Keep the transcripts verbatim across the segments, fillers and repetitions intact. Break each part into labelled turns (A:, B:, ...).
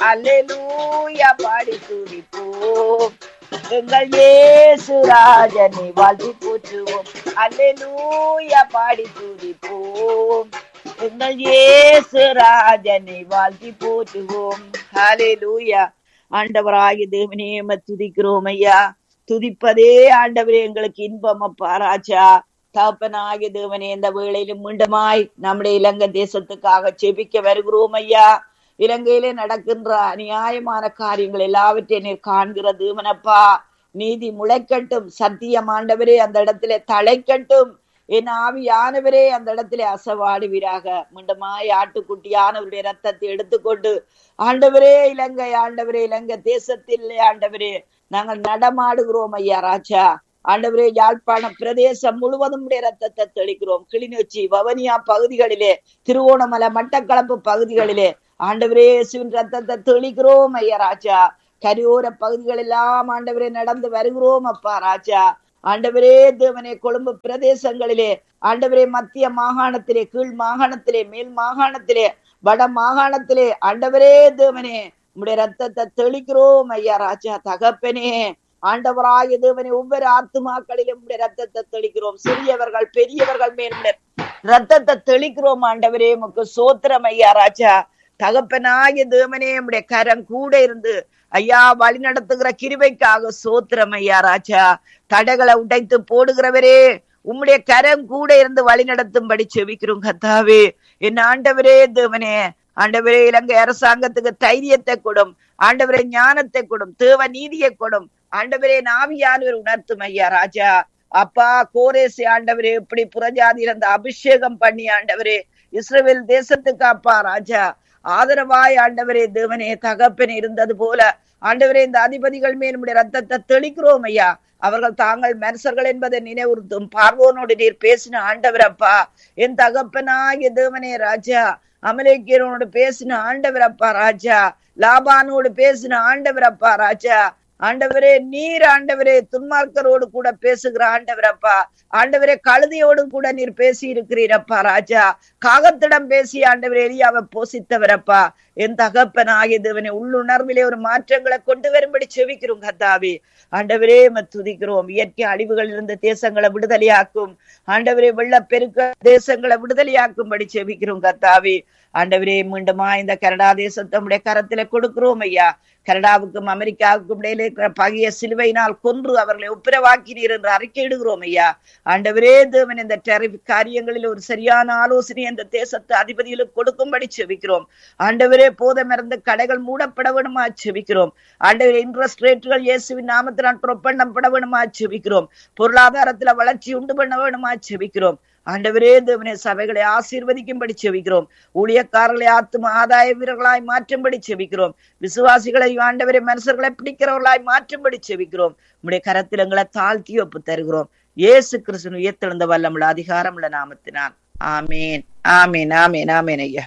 A: அல்லேலூயா பாடி துதிப்போம். எங்கள் இயேசு ராஜனை வாழ்த்தி போற்றுவோம். அல்லேலூயா பாடி துதிப்போம். எங்கள் இயேசு ராஜனை வாழ்த்தி போற்றுவோம். ஹல்லேலூயா. ஆண்டவராகிய தேவனே உம்மை துதிக்கிறோம் ஐயா. துதிப்பதே ஆண்டவரே எங்களுக்கு இன்பம் அப்பா ராஜா. தகப்பனாகிய தேவனே, இந்த வேளையிலும் மீண்டுமாய் நம்முடைய இலங்கை தேசத்துக்காக செபிக்க வருகிறோம் ஐயா. இலங்கையிலே நடக்கின்ற அநியாயமான காரியங்கள் எல்லாவற்றையும் நீர் காண்கிற தேவனப்பா. நீதி முளைக்கட்டும், சத்தியம் ஆண்டவரே அந்த இடத்திலே தழைக்கட்டும். என் ஆவியானவரே அந்த இடத்திலே அசைவாடுவீராக. மீண்டுமாய் ஆட்டுக்குட்டியானவருடைய ரத்தத்தை எடுத்துக்கொண்டு ஆண்டவரே இலங்கை ஆண்டவரே இலங்கை தேசத்திலே ஆண்டவரே நாங்கள் நடமாடுகிறோம் ஐயா ராஜா. ஆண்டவரே யாழ்ப்பாண பிரதேசம் முழுவதும் ரத்தத்தை தெளிக்கிறோம். கிளிநொச்சி, வவனியா பகுதிகளிலே, திருவோணமலை, மட்டக்களப்பு பகுதிகளிலே ஆண்டவரே இயேசுவின் ரத்தத்தை தெளிக்கிறோம் ஐயா ராஜா. கரையோர பகுதிகள் எல்லாம் ஆண்டவரே நடந்து வருகிறோம் அப்பா ராஜா. ஆண்டவரே தேவனே, கொழும்பு பிரதேசங்களிலே ஆண்டவரே, மத்திய மாகாணத்திலே, கீழ் மாகாணத்திலே, மேல் மாகாணத்திலே, வட மாகாணத்திலே ஆண்டவரே தேவனே உம்முடைய ரத்தத்தை தெளிக்கிறோம் ஐயா ராஜா. தகப்பனே ஆண்டவராகிய தேவனே, ஒவ்வொரு ஆத்துமாக்களிலும் உம்முடைய ரத்தத்தை தெளிக்கிறோம். சிறியவர்கள் பெரியவர்கள் மேல் ரத்தத்தை தெளிக்கிறோம் ஆண்டவரே. உமக்கு சோத்திரம் ஐயா ராஜா. தகப்பனாகிய தேவனே, உம்முடைய கரம் கூட இருந்து ஐயா வழி நடத்துகிற கிருபைக்காக சோத்திரம் ஐயா ராஜா. தடைகளை உடைத்து போடுகிறவரே, உம்முடைய கரம் கூட இருந்து வழி நடத்தும்படி செபிக்கிறோம் கர்த்தாவே. என் ஆண்டவரே தேவனே, ஆண்டவரே இலங்கை அரசாங்கத்துக்கு தைரியத்தை கொடும் ஆண்டவரே, ஞானத்தை கொடும், தேவ நீதியை கொடும் ஆண்டவரே. நாவியானவர் உணர்த்தும் ஐயா ராஜா. அப்பா கோரேசி ஆண்டவரே இப்படி புறஜாதியில் அந்த அபிஷேகம் பண்ணி ஆண்டவரே இஸ்ரவேல் தேசத்துக்கு அப்பா ராஜா ஆதரவாய் ஆண்டவரே தேவனே தகப்பனே இருந்தது போல ஆண்டவரே இந்த அதிபதிகள் மேல் நம்முடைய ரத்தத்தை தெளிக்கிறோம் ஐயா. அவர்கள் தாங்கள் மனுஷர்கள் என்பதை நினைவுறுத்தும் பார்வோனோடு நீர் பேசின ஆண்டவர் அப்பா. என் தகப்பனாகிய தேவனே ராஜா, அமலேக்கியரோடு பேசின ஆண்டவர் அப்பா ராஜா, லாபானோடு பேசின ஆண்டவர் அப்பா ராஜா. ஆண்டவரே நீர் ஆண்டவரே துன்மார்க்கரோடு கூட பேசுகிற ஆண்டவர் அப்பா. ஆண்டவரே கழுதையோடு கூட நீர் பேசி இருக்கிறீரப்பா ராஜா. காகத்திடம் பேசி ஆண்டவரே எலியாவை போசித்தவரப்பா. என் தகப்பனாகிய தேவனே, உள்ளுணர்விலே ஒரு மாற்றங்களை கொண்டு வரும்படி செபிக்கிறோம் கர்த்தாவே. ஆண்டவரே துதிக்கிறோம். இயற்கை அழிவுகளில் இருந்து தேசங்களை விடுதலையாக்கும் ஆண்டவரே, வெள்ள பெருக்க தேசங்களை விடுதலையாக்கும்படி செபிக்கிறோம் கர்த்தாவே. ஆண்டவரே மீண்டுமா இந்த கனடா தேசத்தை உடைய கரத்தில கொடுக்கிறோம் ஐயா. கனடாவுக்கும் அமெரிக்காவுக்கும் இடையிலே இருக்கிற பகைய சிலுவையினால் கொன்று அவர்களை ஒப்புரவாக்கினீர் என்று அறிக்கையிடுகிறோம் ஐயா. ஆண்டவரே தேவன், இந்த டெரிஃப் காரியங்களில் ஒரு சரியான ஆலோசனை இந்த தேசத்து அதிபதிகளுக்கு கொடுக்கும்படி செபிக்கிறோம் ஆண்டவரே. போதை மருந்து கடைகள் மூடப்பட வேணுமா செபிக்கிறோம் ஆண்டவரே. இன்ட்ரெஸ்ட் ரேட்டுகள் இயேசுவின் நாமத்தினால் புறப்பண்ணப்பட வேணுமா செபிக்கிறோம். பொருளாதாரத்துல வளர்ச்சி உண்டு பண்ண வேணுமா செபிக்கிறோம் ஆண்டவரே தேவனே. சபைகளை ஆசீர்வதிக்கும்படி செபிக்கிறோம். ஊழியக்காரர்களை ஆத்தும ஆதாய வீரர்களாய் மாற்றும்படி செபிக்கிறோம். விசுவாசிகளை ஆண்டவரே மனுஷர்களை பிடிக்கிறவர்களாய் மாற்றும்படி செபிக்கிறோம். உம்முடைய கரத்தில் எங்களை தாழ்த்தி ஒப்பு தருகிறோம். இயேசு கிறிஸ்து உயர்த்தெழுந்த வல்லமுள்ள அதிகாரம் உள்ள நாமத்தினால் ஆமேன், ஆமேன், ஆமேன், ஆமேன் ஐயா.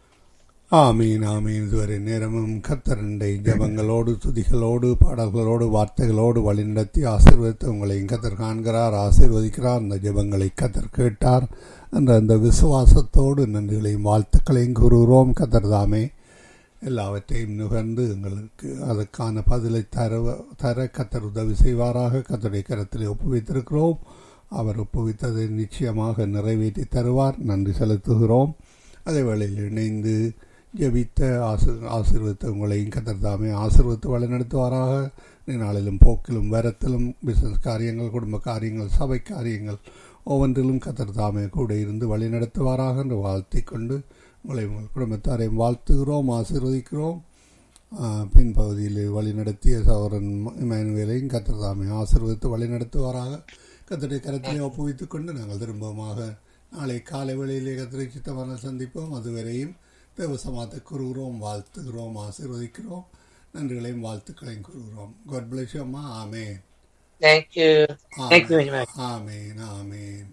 B: ஆமீன், ஆமீன். இதுவரை நேரமும் கர்த்தரண்டை ஜபங்களோடு துதிகளோடு பாடல்களோடு வார்த்தைகளோடு வழிநடத்தி ஆசீர்வதித்து உங்களை கர்த்தர் காண்கிறார், ஆசீர்வதிக்கிறார். அந்த ஜபங்களை கர்த்தர் கேட்டார் என்ற அந்த விசுவாசத்தோடு நன்றிகளையும் வாழ்த்துக்களையும் கூறுகிறோம். கர்த்தர் தாமே எல்லாவற்றையும் நுகர்ந்து எங்களுக்கு அதற்கான பதிலை தர தர கர்த்தர் உதவி செய்வாராக. கர்த்தருடைய கரத்தில் ஒப்புவித்திருக்கிறோம். அவர் ஒப்புவித்ததை நிச்சயமாக நிறைவேற்றி தருவார். நன்றி செலுத்துகிறோம். அதே வேளையில் இணைந்து ஜெபித்த ஆசி ஆசீர்வதித்த உங்களையும் கர்த்தர் தாமே ஆசீர்வதித்து வழிநடத்துவாராக. நாளிலும் போக்கிலும் வரத்திலும் பிசினஸ் காரியங்கள், குடும்ப காரியங்கள், சபை காரியங்கள் ஒவ்வொன்றிலும் கர்த்தர் தாமே கூட இருந்து வழி நடத்துவாராக என்று வாழ்த்தி கொண்டு உங்களை உங்கள் குடும்பத்தாரையும் வாழ்த்துகிறோம், ஆசீர்வதிக்கிறோம். பின்பகுதியில் வழி நடத்திய சகோதரன் இமானுவேலையும் கர்த்தர் தாமே ஆசீர்வதித்து வழி நடத்துவாராக. கர்த்தருடைய கரத்திலே ஒப்புவித்துக் கொண்டு நாங்கள் திரும்பமாக நாளை காலை வேளையிலே கர்த்தரை சித்தமான சந்திப்போம். அதுவரையும் தேவசமாத்தை கூறுகிறோம், வாழ்த்துகிறோம், ஆசீர்வதிக்கிறோம். நன்றிகளையும் வாழ்த்துக்களையும் கூறுகிறோம். God bless you அம்மா. ஆமென்.
C: Thank you. Thank you very much.
B: ஆமென், ஆமென்,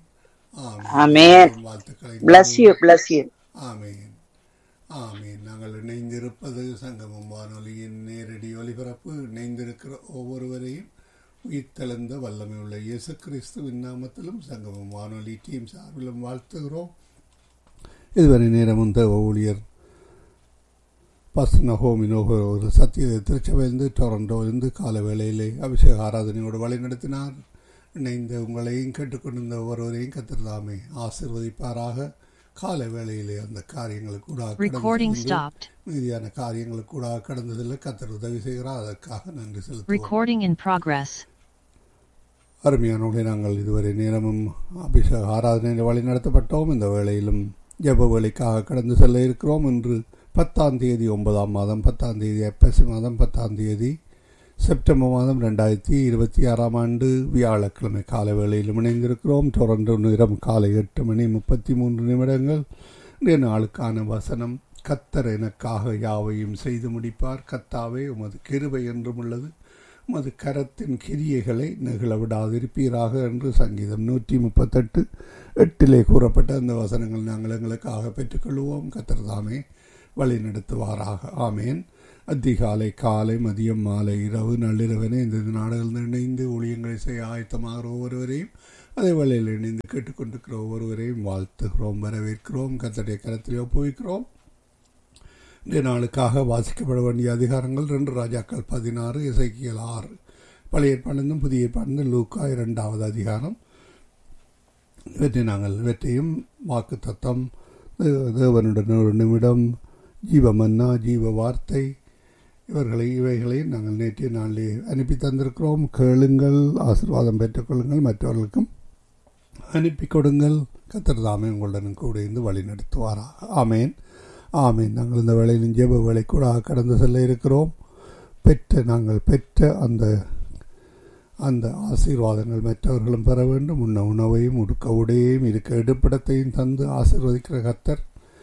A: ஆமென்.
B: வாழ்த்துக்களையும்
A: bless you, bless you.
B: ஆமென், ஆமென். நாங்கள் இணைந்திருப்பது சங்கமம் வானொலியின் நேரடி ஒலிபரப்பு. இணைந்திருக்கிற ஒவ்வொருவரையும் உயிர்த்தெழுந்த வல்லமை உள்ள இயேசு கிறிஸ்துவின் நாமத்திலும் சங்கமம் வானொலி டீம் சார்பிலும் வாழ்த்துகிறோம். இதுவரை நேரமும் தேவ ஊழியர் பஸ்ன ஹோமினோக ஒரு சத்திய திருச்சபையிலிருந்து டொரண்டோவிலிருந்து கால வேளையிலே அபிஷேக ஆராதனையோடு வழி நடத்தினார். இணைந்த உங்களையும் கேட்டுக்கொண்டிருந்த ஒருவரையும் கத்திரதாமே ஆசீர்வதிப்பாராக. கால வேளையிலே அந்த காரியங்களுக்கு கூட மீதியான காரியங்களுக்கு கூட கடந்ததில் கத்தர் உதவி செய்கிறார். அதற்காக நன்றி செலுத்துவோம். அருமையானவர்களே, நாங்கள் இதுவரை நேரமும் அபிஷேக ஆராதனையில் வழி நடத்தப்பட்டோம். இந்த வேளையிலும் ஜெப வேலைக்காக கடந்து செல்ல இருக்கிறோம். இன்று பத்தாம் தேதி ஒன்பதாம் மாதம் பத்தாம் தேதி ஐப்பசி மாதம் பத்தாம் தேதி செப்டம்பர் மாதம் ரெண்டாயிரத்தி இருபத்தி ஆறாம் ஆண்டு வியாழக்கிழமை காலை வேளையில் இணைந்திருக்கிறோம். டொரண்டோ நேரம் காலை எட்டு மணி முப்பத்தி மூன்று நிமிடங்கள். இன்றைய நாளுக்கான வசனம், கத்தர் எனக்காக யாவையும் செய்து முடிப்பார், கத்தாவே உமது கிருபை என்றும் உள்ளது, உமது கரத்தின் கிரியைகளை நெகிழ விடாதிருப்பீராக என்று சங்கீதம் நூற்றி முப்பத்தெட்டு எட்டிலே கூறப்பட்ட அந்த வசனங்கள் நாங்கள் எங்களுக்காக பெற்றுக்கொள்வோம். கத்தர் தாமே வழி நடத்துவாராக. ஆமேன். அதிகாலை, காலை, மதியம், மாலை, இரவு, நள்ளிரவனே இந்த நாடுகளில் இணைந்து ஊழியங்களை செய்ய ஆயத்தமாகிற ஒவ்வொருவரையும் அதே வேளையில் இணைந்து கேட்டுக்கொண்டிருக்கிற ஒவ்வொருவரையும் வாழ்த்துகிறோம், வரவேற்கிறோம், கர்த்தருடைய கரத்திலே ஒப்புவிக்கிறோம். இன்றைய நாளுக்காக வாசிக்கப்பட வேண்டிய அதிகாரங்கள் ரெண்டு ராஜாக்கள் பதினாறு, எசேக்கியேல் ஆறு, பழைய ஏற்பாடிலும் புதிய ஏற்பாடிலும் லூக்கா இரண்டாவது அதிகாரம். இவற்றை நாங்கள் இவற்றையும் வாக்கு தத்தம், தேவனுடன் ஒரு நிமிடம், ஜீவமன்னா, ஜீவ வார்த்தை, இவர்களை இவைகளை நாங்கள் நேற்றைய நாளிலே அனுப்பி தந்திருக்கிறோம். கேளுங்கள், ஆசீர்வாதம் பெற்றுக்கொள்ளுங்கள், மற்றவர்களுக்கும் அனுப்பி கொடுங்கள். கர்த்தர் தாமே உங்களுடன் கூட இருந்து வழி நடத்துவாராக. ஆமேன், ஆமேன். நாங்கள் இந்த வேளையிலும் ஜெப வேலை கூட கடந்து செல்ல இருக்கிறோம். பெற்ற நாங்கள் பெற்ற அந்த அந்த ஆசீர்வாதங்கள் மற்றவர்களும் பெற வேண்டும். உண்ண உணவையும் உடுக்க உடையையும் இருக்க எடுப்பிடத்தையும் தந்து ஆசீர்வதிக்கிற கர்த்தர்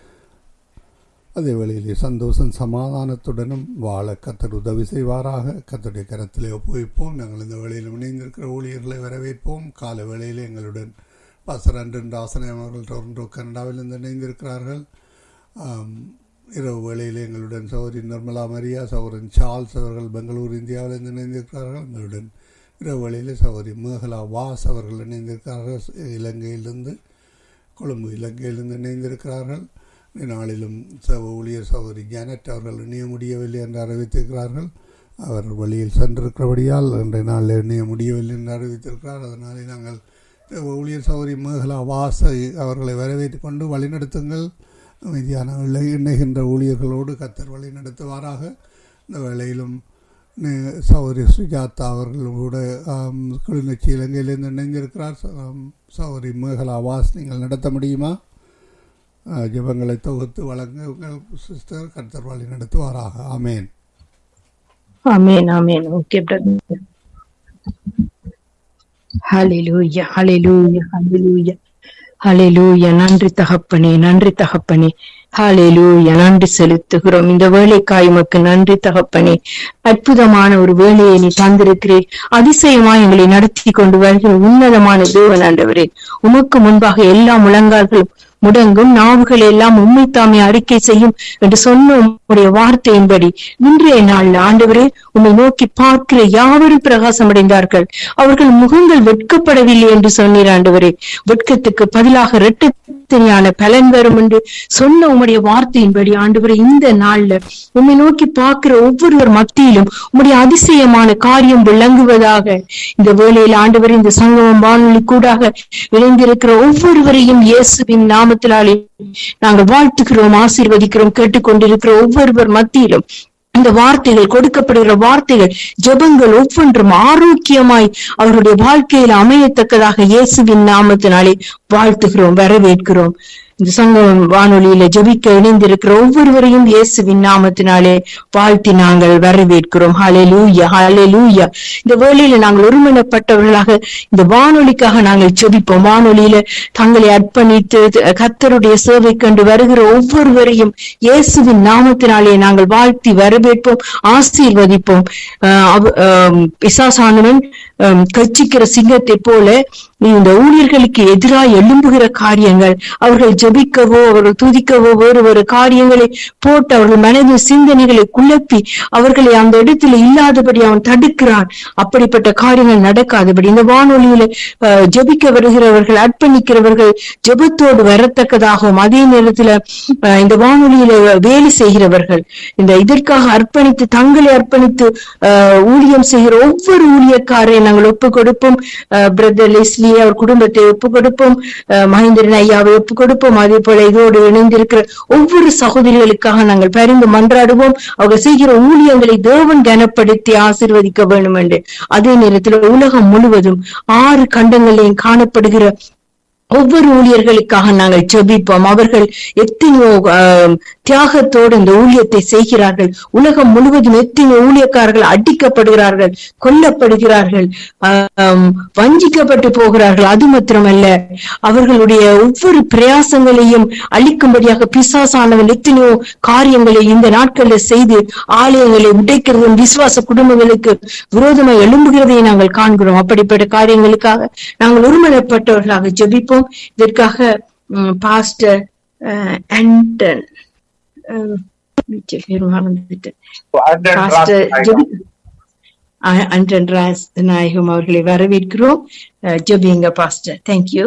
B: அதே வேளையிலே சந்தோஷம் சமாதானத்துடனும் வாழ கர்த்தர் உதவி செய்வாராக. கர்த்தருடைய கரத்திலே ஒப்புவிப்போம். நாங்கள் இந்த வேளையில் இணைந்திருக்கிற ஊழியர்களை வரவேற்போம். கால வேளையில் எங்களுடன் பாஸ்டர் அன்றன் ராசனம் அவர்கள் டொரண்டோ கனடாவிலிருந்து இணைந்திருக்கிறார்கள். இரவு வேளையில் எங்களுடன் சௌரி நிர்மலா மரியா, சௌரன் சார்ல்ஸ் அவர்கள் பெங்களூர் இந்தியாவிலிருந்து இணைந்திருக்கிறார்கள். எங்களுடன் இரவு வேளையில் சௌரி மேகலா வாஸ் அவர்கள் இணைந்திருக்கிறார்கள். இலங்கையிலிருந்து கொழும்பு இலங்கையிலிருந்து இணைந்திருக்கிறார்கள். நாளிலும் சவ ஊழியர் சகோதரி ஜானட் அவர்கள் இணைய முடியவில்லை என்று அறிவித்திருக்கிறார்கள். அவர் வழியில் சென்றிருக்கிறபடியால் இன்றைய நாளில் இணைய முடியவில்லை என்று அறிவித்திருக்கிறார். அதனாலே நாங்கள் ஊழியர் சகோதரி மேகலா வாச அவர்களை வரவேற்று கொண்டு வழிநடத்துங்கள். அமைதியான இணைகின்ற ஊழியர்களோடு கர்த்தர் வழி நடத்துவாராக. இந்த வேளையிலும் சகோதரி சுஜாதா அவர்களோட கிளிநொச்சி இலங்கையிலிருந்து இணைந்திருக்கிறார். சகோதரி மேகலா வாஸ், நீங்கள் நடத்த முடியுமா? ஜெபங்களை தொகுத்து வழங்குங்கள் சிஸ்டர். கர்த்தர் வழி நடத்துவாராக. ஆமேன்,
D: ஆமேன், ஆமேன். Okay brother. ஹல்லேலூயா, ஹல்லேலூயா, ஹல்லேலூயா, ஹல்லேலூயா. நன்றி தகப்பனே, நன்றி தகப்பனே. ஹல்லேலூயா, நன்றி செலுத்துகிறோம். இந்த வேலைக்காய் உமக்கு நன்றி தகப்பனே. அற்புதமான ஒரு வேலையை நீ தந்திருக்கிறேன். அதிசயமா எங்களை நடத்தி கொண்டு வருகிற உன்னதமான தேவன் ஆண்டவரே, உமக்கு முன்பாக எல்லா முழங்கால்களும் முடங்கும், நாவுகள் எல்லாம் உம்மை தாமே அறிக்கை செய்யும் என்று சொன்ன உம்முடைய வார்த்தையின்படி இன்றைய நாள் ஆண்டவரே உம்மை நோக்கி பார்க்கிற யாவரும் பிரகாசம் அடைந்தார்கள். அவர்கள் முகங்கள் வெட்கப்படவில்லை என்று சொன்னீர் ஆண்டவரே. வெட்கத்துக்கு பதிலாக இரட்டத்தனையான பலன் வரும் என்று சொன்ன உம்முடைய வார்த்தையின்படி ஆண்டவரே இந்த நாள்ல உம்மை நோக்கி பார்க்கிற ஒவ்வொருவர் மத்தியிலும் உம்முடைய அதிசயமான காரியம் விளங்குவதாக. இந்த வேளையில் ஆண்டவரே இந்த சங்கமம் வானொலி கூடாக இணைந்திருக்கிற ஒவ்வொருவரையும் இயேசுவின் நாமத்தினாலே நாங்கள் வாழ்த்துகிறோம், ஆசீர்வதிக்கிறோம். கேட்டுக்கொண்டிருக்கிற ஒவ்வொருவர் மத்தியிலும் இந்த வார்த்தைகள், கொடுக்கப்படுகிற வார்த்தைகள், ஜெபங்கள் ஒவ்வொன்றும் ஆரோக்கியமாய் அவருடைய வாழ்க்கையில் அமையத்தக்கதாக இயேசுவின் நாமத்தினாலே வாழ்த்துகிறோம், வரவேற்கிறோம். இந்த சங்கம் வானொலியில ஜெபிக்க இணைந்திருக்கிற ஒவ்வொருவரையும் இயேசுவின் நாமத்தினாலே வாழ்த்தி நாங்கள் வரவேற்கிறோம். ஹல்லேலூயா, ஹல்லேலூயா. இந்த வேளையில நாங்கள் ஒருமனப்பட்டவர்களாக இந்த வானொலிக்காக நாங்கள் ஜெபிப்போம். வானொலியில தங்களை அர்ப்பணித்து கர்த்தருடைய சேவை கண்டு வருகிற ஒவ்வொருவரையும் இயேசுவின் நாமத்தினாலே நாங்கள் வாழ்த்தி வரவேற்போம், ஆசீர்வதிப்போம். பிசாசானவன் கட்சிக்கிற சிங்கத்தை போல நீ இந்த ஊழியர்களுக்கு எதிராக எழும்புகிற காரியங்கள், அவர்கள் ஜெபிக்கவோ அவர்கள் துதிக்கவோ வேறு வேறு காரியங்களை போட்டு அவர்கள் மனது சிந்தனைகளை குழப்பி அவர்களை அந்த இடத்துல இல்லாதபடி அவன் தடுக்கிறான். அப்படிப்பட்ட காரியங்கள் நடக்காதபடி இந்த வானொலியில அஹ் ஜெபிக்க வருகிறவர்கள், அர்ப்பணிக்கிறவர்கள் ஜெபத்தோடு வரத்தக்கதாகவும், அதே நேரத்துல அஹ் இந்த வானொலியில வேலை செய்கிறவர்கள் இந்த இதற்காக அர்ப்பணித்து தங்களை அர்ப்பணித்து அஹ் ஊழியம் செய்கிற ஒவ்வொரு ஊழியக்காரையும் நாங்கள் ஒப்பு கொடுப்போம். பிரதர் லெஸ்லி அவர் குடும்பத்தை ஒப்பு கொடுப்போம், மகேந்திரன் ஐயாவை ஒப்பு கொடுப்போம். அதே போல இதோடு இணைந்திருக்கிற ஒவ்வொரு சகோதரிகளுக்காக நாங்கள் பரிந்து மன்றாடுவோம். அவர்கள் செய்கிற ஊழியங்களை தேவன் கனப்படுத்தி ஆசீர்வதிக்க வேண்டும் என்று. அதே நேரத்தில் உலகம் முழுவதும் ஆறு கண்டங்களிலும் காணப்படுகிற ஒவ்வொரு ஊழியர்களுக்காக நாங்கள் ஜெபிப்போம். அவர்கள் எத்தனையோ அஹ் தியாகத்தோடு இந்த ஊழியத்தை செய்கிறார்கள். உலகம் முழுவதும் எத்தனையோ ஊழியக்காரர்கள் அடிக்கப்படுகிறார்கள், கொல்லப்படுகிறார்கள், ஆஹ் வஞ்சிக்கப்பட்டு போகிறார்கள். அது மாத்திரமல்ல, அவர்களுடைய ஒவ்வொரு பிரயாசங்களையும் அழிக்கும்படியாக பிசாசானவன் எத்தனையோ காரியங்களை இந்த நாட்களில் செய்து ஆலயங்களை உடைக்கிறதும் விசுவாச குடும்பங்களுக்கு விரோதமாக எழும்புகிறதை நாங்கள் காண்கிறோம். அப்படிப்பட்ட காரியங்களுக்காக நாங்கள் ஒருமனப்பட்டவர்களாக ஜெபிப்போம். இதற்காக பாஸ்டர் ஆண்டன் ஆண்டன் ராஸ் நாயகம் அவர்களை வரவேற்கிறோம். ஜெபிங்க பாஸ்டர். தேங்க்யூ.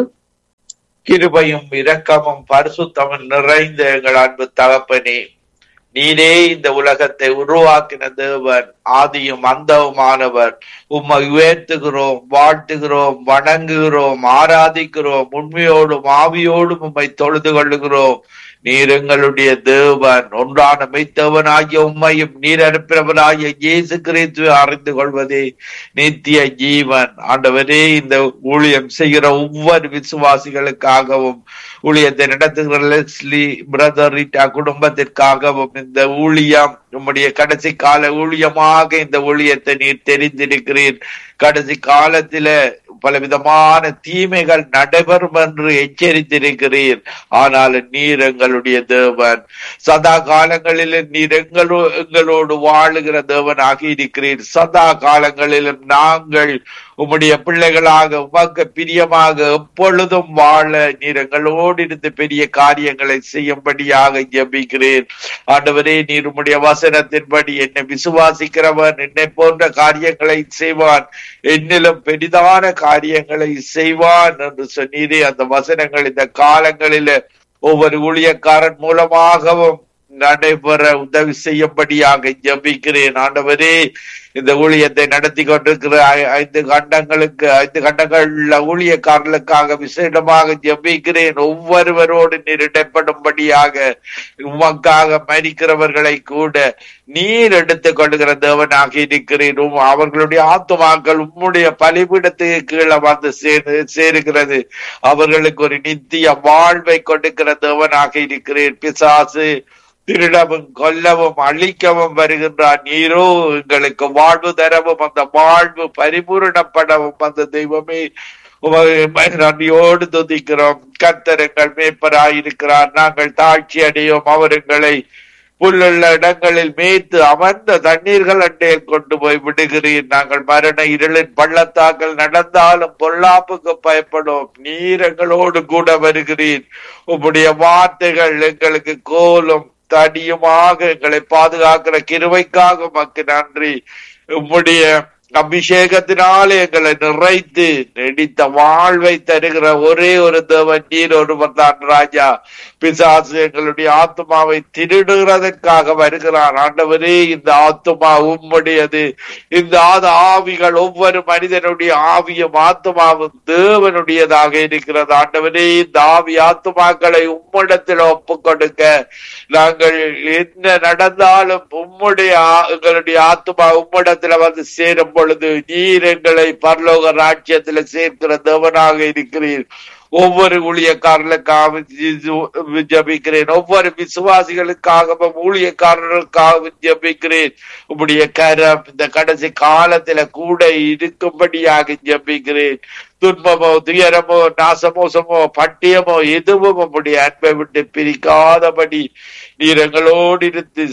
E: கிருபையும் இரக்கமும் பரிசுத்தமும் நிறைந்த எங்கள் அன்பு தகப்பனே, நீரே இந்த உலகத்தை உருவாக்கின தேவன், ஆதியும் அந்தவுமானவர். உம்மை உயர்த்துகிறோம், வாழ்த்துகிறோம், வணங்குகிறோம், ஆராதிக்கிறோம். உண்மையோடும் ஆவியோடும் உம்மை தொழுது கொள்ளுகிறோம். நீர் எங்களுடைய தேவன், ஒன்றான மெய்த்தவனாகிய உம்மையும் நீர் அனுப்பினவனாகிய இயேசு கிறிஸ்துவை அறிந்து கொள்வதே நித்திய ஜீவன். ஆண்டவரே, இந்த ஊழியம் செய்கிற ஒவ்வொரு விசுவாசிகளுக்காகவும், ஊழியத்தை நடத்துகிற லெஸ்லி பிரதர் ரீட்டா குடும்பத்திற்காகவும், இந்த ஊழியம் உம்முடைய கடைசி கால ஊழியமாக இந்த ஊழியத்தை நீர் தெரிந்திருக்கிறீர். கடைசி காலத்தில பலவிதமான தீமைகள் நடைபெறும் என்று எச்சரித்திருக்கிறீர். ஆனால் நீர் எங்களுடைய தேவன், சதா காலங்களிலும் நீர் எங்களோ எங்களோடு வாழுகிற தேவனாக இருக்கிறீர். சதா காலங்களிலும் நாங்கள் உம்முடைய பிள்ளைகளாக உமக்கு பிரியமாக எப்பொழுதும் வாழ நீர் எங்களோடு இருந்து பெரிய காரியங்களை செய்யும்படியாக ஜெபிக்கிறேன். ஆண்டவரே, நீர் உம்முடைய வசனத்தின்படி என்னை விசுவாசிக்கிறவன் என்னை போன்ற காரியங்களை செய்வான், என்னிலும் பெரிதான காரியங்களை செய்வான் என்று சொன்னீரே. அந்த வசனங்கள் இந்த காலங்களில ஒவ்வொரு ஊழியக்காரன் மூலமாகவும் நடைபெற உதவி செய்யும்படியாக ஜெபிக்கிறேன். ஆண்டவரே, இந்த ஊழியத்தை நடத்தி கொண்டிருக்கிற ஐந்து கண்டங்களுக்கு ஐந்து கண்டங்கள்ல ஊழியக்காரர்களுக்காக விசேடமாக ஜெபிக்கிறேன். ஒவ்வொருவரோடு நீர் இடைப்படும்படியாக, உமக்காக மரிக்கிறவர்களை கூட நீர் எடுத்துக் கொள்ளுகிற தேவனாக இருக்கிறேன். அவர்களுடைய ஆத்துமாக்கள் உம்முடைய பலிபீடத்துக்கு கீழே வந்து சேரு சேருகிறது அவர்களுக்கு ஒரு நித்திய வாழ்வை கொடுக்கிற தேவனாக இருக்கிறேன். பிசாசு திருடவும் கொல்லவும் அழிக்கவும் வருகின்றான். நீரோ எங்களுக்கு வாழ்வு தரவும் அந்த வாழ்வு பரிபூரணப்படவும் அந்த தெய்வமே நன்றியோடு துதிக்கிறோம். கர்த்தர் எங்கள் மேய்ப்பராயிருக்கிறார், நாங்கள் தாழ்ச்சி அடையோம். அவர் எங்களை புல்லுள்ள இடங்களில் மேய்த்து அமர்ந்த தண்ணீர்கள் அண்டையில் கொண்டு போய் விடுகிறீர். நாங்கள் மரண இருளின் பள்ளத்தாக்கள் நடந்தாலும் பொல்லாப்புக்கு பயப்படும். நீர் எங்களோடு கூட வருகிறீர். உம்முடைய வார்த்தைகள் எங்களுக்கு கோலும் தடியுமாக எங்களை பாதுகாக்கிற கிருபைக்காக உமக்கு நன்றி. உம்முடைய அபிஷேகத்தினாலே எங்களை நிறைத்து நெடித்த வாழ்வை தருகிற ஒரே ஒரு தேவன் நீர் ஒருவர் தான் ராஜா. பிசாசு எங்களுடைய ஆத்மாவை திருடுகிறதற்காக வருகிறான். ஆண்டவரே, இந்த ஆத்மா உம்முடையது. இந்த ஆவிகள் ஒவ்வொரு மனிதனுடைய ஆவியும் ஆத்மாவும் தேவனுடையதாக இருக்கிறது. ஆண்டவரே, இந்த ஆவி ஆத்மாக்களை உம்மிடத்தில் ஒப்பு கொடுக்க நாங்கள் என்ன நடந்தாலும் உம்முடைய எங்களுடைய ஆத்மா உம்மிடத்துல வந்து சேரும் பொழுது நீர் எங்களை பரலோக ராஜ்யத்துல சேர்க்கிற தேவனாக இருக்கிறீர். ஒவ்வொரு ஊழியக்காரர்களுக்காகவும் ஜெபிக்கிறேன். ஒவ்வொரு விசுவாசிகளுக்காகவும் ஊழியக்காரர்களுக்காகவும் ஜெபிக்கிறேன். உம்முடைய கரம் இந்த கடைசி காலத்துல கூட இருக்கும்படியாக ஜெபிக்கிறேன். துன்பமோ துயரமோ நாசமோசமோ பட்டியமோ எதுவும் உம்முடைய அன்பை விட்டு பிரிக்காதபடி நீர் எங்களோடு இருந்து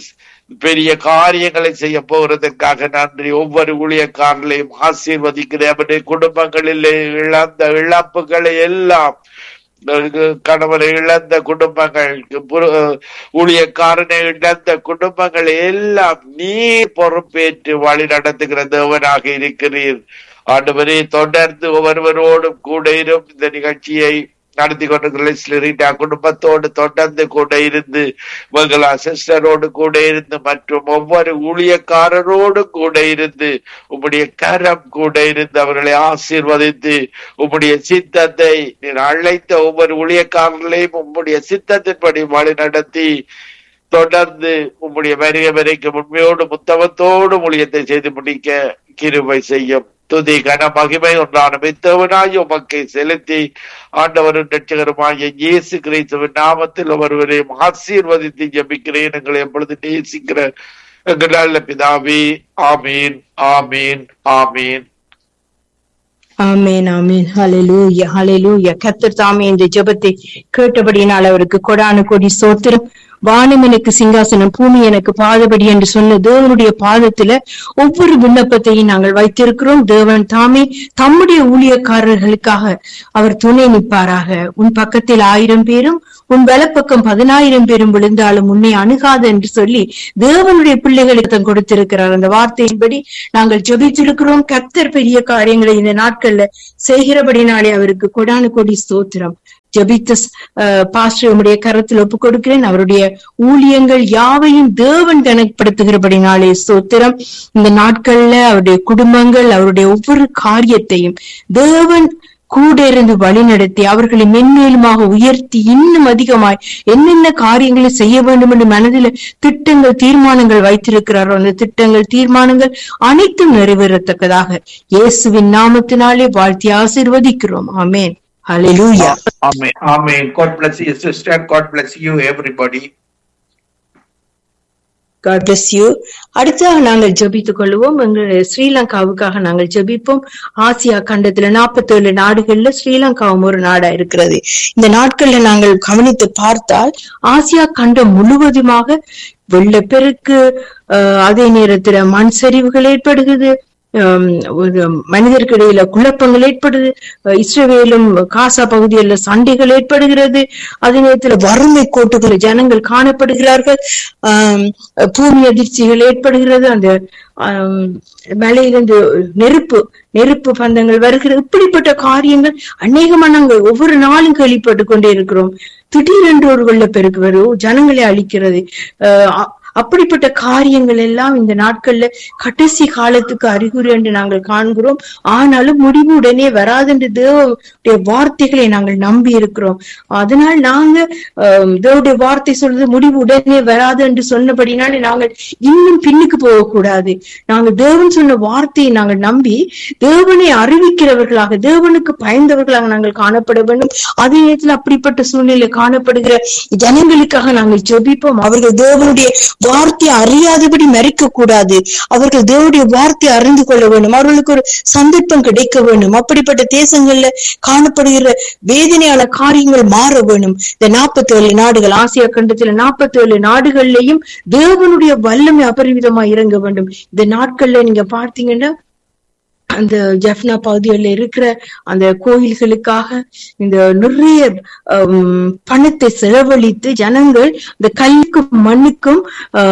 E: பெரிய காரியங்களை செய்ய போகிறதற்காக நன்றி. ஒவ்வொரு ஊழியக்காரர்களையும் ஆசீர்வதிக்கிறேன். அவருடைய குடும்பங்களிலே இழந்த இழப்புகளை எல்லாம், கணவனை இழந்த குடும்பங்கள், ஊழியக்காரனை இழந்த குடும்பங்களை எல்லாம் நீர் பொறுப்பேற்று வழி நடத்துகிற தேவனாக இருக்கிறீர். ஆண்டவரே, தொடர்ந்து ஒவ்வொருவரோடும் கூட இரும். இந்த நிகழ்ச்சியை நடத்தி கொண்டிருக்கிற குடும்பத்தோடு தொடர்ந்து கூட இருந்து, மங்களா சிஸ்டரோடு கூட இருந்து, மற்றும் ஒவ்வொரு ஊழியக்காரரோடு கூட இருந்து, உம்முடைய கரம் கூட இருந்து அவர்களை ஆசீர்வதித்து, உம்முடைய சித்தத்தை நீர் அழைத்த ஒவ்வொரு ஊழியக்காரர்களையும் உம்முடைய சித்தத்தின்படி வழி நடத்தி, தொடர்ந்து உம்முடைய வருகை வரைக்கும் உண்மையோடு முத்தவத்தோடு ஊழியத்தை செய்து முடிக்க கிருபை செய்யும். துதி கன மகிமை ஒன்றான மித்தவனாய் உமக்கை செலுத்தி, ஆண்டவரும் இரட்சகருமாகிய இயேசு கிறிஸ்துவின் நாமத்தில் ஒருவரையும் ஆசீர்வதித்து ஜெபிக்கிறேன். எங்களை எப்பொழுது நேசிக்கிற எங்கள் நல்ல பிதாவே. ஆமீன், ஆமீன், ஆமீன்.
D: ஆமேன், ஆமேன். ஹல்லேலூயா, ஹல்லேலூயா. கர்த்தர் தாமே இந்த ஜெபத்தை கேட்டபடியினால் அவருக்கு கொடான கொடி ஸ்தோத்திரம். வானம் எனக்கு சிங்காசனம், பூமி எனக்கு பாதபடி என்று சொன்ன தேவனுடைய பாதத்துல ஒவ்வொரு விண்ணப்பத்தையும் நாங்கள் வைத்திருக்கிறோம். தேவன் தாமே தம்முடைய ஊழியக்காரர்களுக்காக அவர் துணை நிற்பாராக. உன் பக்கத்தில் ஆயிரம் பேரும் உன் வலப்பக்கம் பதினாயிரம் பேரும் விழுந்தாலும் உன்னை அணுகாது என்று சொல்லி தேவனுடைய பிள்ளைகளுக்கு தன் கொடுத்திருக்கிறார். அந்த வார்த்தையின்படி நாங்கள் ஜெபித்திருக்கிறோம். கர்த்தர் பெரிய காரியங்களை இந்த நாட்கள்ல செய்கிறபடினாலே அவருக்கு கொடான கொடி ஸ்தோத்திரம். ஜபித்த பாஸ்டர் உடைய கரத்தில் ஒப்புக் கொடுக்கிறேன். அவருடைய ஊழியங்கள் யாவையும் தேவன் கணப்படுத்துகிறபடினாலே ஸ்தோத்திரம். இந்த நாட்கள்ல அவருடைய குடும்பங்கள், அவருடைய ஒவ்வொரு காரியத்தையும் தேவன் கூட இருந்து வழி நடத்தி அவர்களை மென்மேலுமாக உயர்த்தி இன்னும் அதிகமாய் என்னென்ன காரியங்களை செய்ய வேண்டும் என்று மனதில் திட்டங்கள் தீர்மானங்கள் வைத்திருக்கிறாரோ அந்த திட்டங்கள் தீர்மானங்கள் அனைத்தும் நிறைவேறத்தக்கதாக இயேசுவின் நாமத்தினாலே வாழ்த்தி ஆசீர்வதிக்கிறோம். ஆமென். Hallelujah.
E: Amen. Amen. God bless you, sister. God bless you, everybody.
D: God bless you. அடுத்ததாக நாங்கள் ஜெபித்துக் கொள்வோம். எங்களுடைய ஸ்ரீலங்காவுக்காக நாங்கள் ஜெபிப்போம். ஆசியா கண்டத்துல நாற்பத்தி ஏழு நாடுகள்ல ஸ்ரீலங்காவும் ஒரு நாடா இருக்கிறது. இந்த நாட்கள்ல நாங்கள் கவனித்து பார்த்தால் ஆசியா கண்டம் முழுவதுமாக வெள்ளப்பெருக்கு, அதே நேரத்துல மண் சரிவுகள் ஏற்படுகிறது, மனிதருக்கு இடையில குழப்பங்கள் ஏற்படுது, இஸ்ரவேலும் காசா பகுதியில சண்டைகள் ஏற்படுகிறது, அதே நேரத்துல வறுமை கோட்டுகள் ஜனங்கள் காணப்படுகிறார்கள், ஆஹ் பூமி அதிர்ச்சிகள் ஏற்படுகிறது, அந்த ஆஹ் மலையிலிருந்து நெருப்பு நெருப்பு பந்தங்கள் வருகிறது. இப்படிப்பட்ட காரியங்கள் அநேகமா நாங்கள் ஒவ்வொரு நாளும் கேள்விப்பட்டு கொண்டே இருக்கிறோம். திடீரென்று ஒரு வெள்ளப்பெருக்கு வரும், ஜனங்களை அழிக்கிறது. ஆஹ் அப்படிப்பட்ட காரியங்கள் எல்லாம் இந்த நாட்கள்ல கடைசி காலத்துக்கு அறிகுறி என்று நாங்கள் காண்கிறோம். ஆனாலும் முடிவு உடனே வராதென்று தேவனுடைய வார்த்தைகளை நாங்கள் நம்பி இருக்கிறோம். அதனால் நாங்க அஹ் தேவனுடைய வார்த்தை சொல்றது முடிவு உடனே வராது என்று சொன்னபடினாலே நாங்கள் இன்னும் பின்னுக்கு போகக்கூடாது. நாங்கள் தேவன் சொன்ன வார்த்தையை நாங்கள் நம்பி தேவனை அறிவிக்கிறவர்களாக, தேவனுக்கு பயந்தவர்களாக நாங்கள் காணப்பட வேண்டும். அதே நேரத்தில் அப்படிப்பட்ட சூழ்நிலை காணப்படுகிற ஜனங்களுக்காக நாங்கள் ஜெபிப்போம். அவர்கள் தேவனுடைய வார்த்தையை அறியாதபடி மறிக்க கூடாது. அவர்கள் தேவனுடைய வார்த்தையை அறிந்து கொள்ள வேண்டும். அவர்களுக்கு ஒரு சந்தர்ப்பம் கிடைக்க வேண்டும். அப்படிப்பட்ட தேசங்கள்ல காணப்படுகிற வேதனையான காரியங்கள் மாற வேண்டும். இந்த நாற்பத்தி ஏழு நாடுகள், ஆசியா கண்டத்துல நாற்பத்தி ஏழு நாடுகள்லயும் தேவனுடைய வல்லமை அபரிவிதமா இறங்க வேண்டும். இந்த நாட்கள்ல நீங்க பார்த்தீங்கன்னா அந்த ஜப்னா பகுதியில் இருக்கிற அந்த கோயில்களுக்காக இந்த நிறைய பணத்தை செலவழித்து ஜனங்கள் இந்த கல்லுக்கும் மண்ணுக்கும்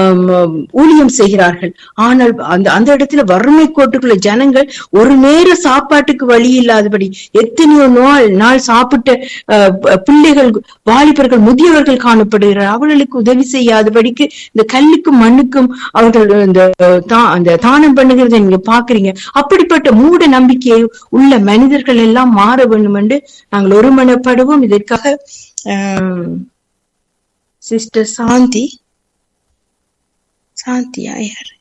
D: ஊழியம் செய்கிறார்கள். ஆனால் அந்த அந்த இடத்துல வறுமை கோட்டுக்குள்ள ஜனங்கள் ஒரு நேர சாப்பாட்டுக்கு வழி இல்லாதபடி எத்தனையோ நாள் நாள் சாப்பிட்ட பிள்ளைகள், வாலிபர்கள், முதியவர்கள் காணப்படுகிறார். அவர்களுக்கு உதவி செய்யாதபடிக்கு இந்த கல்லுக்கும் மண்ணுக்கும் அவர்கள் இந்த தானம் பண்ணுகிறத நீங்க பாக்குறீங்க. அப்படிப்பட்ட மூட நம்பிக்கையை உள்ள மனிதர்கள் எல்லாம் மாற வேண்டும் என்று நாங்கள் ஒருமனப்படுவோம். இதற்காக சிஸ்டர் சாந்தி சாந்தி ஐயர்,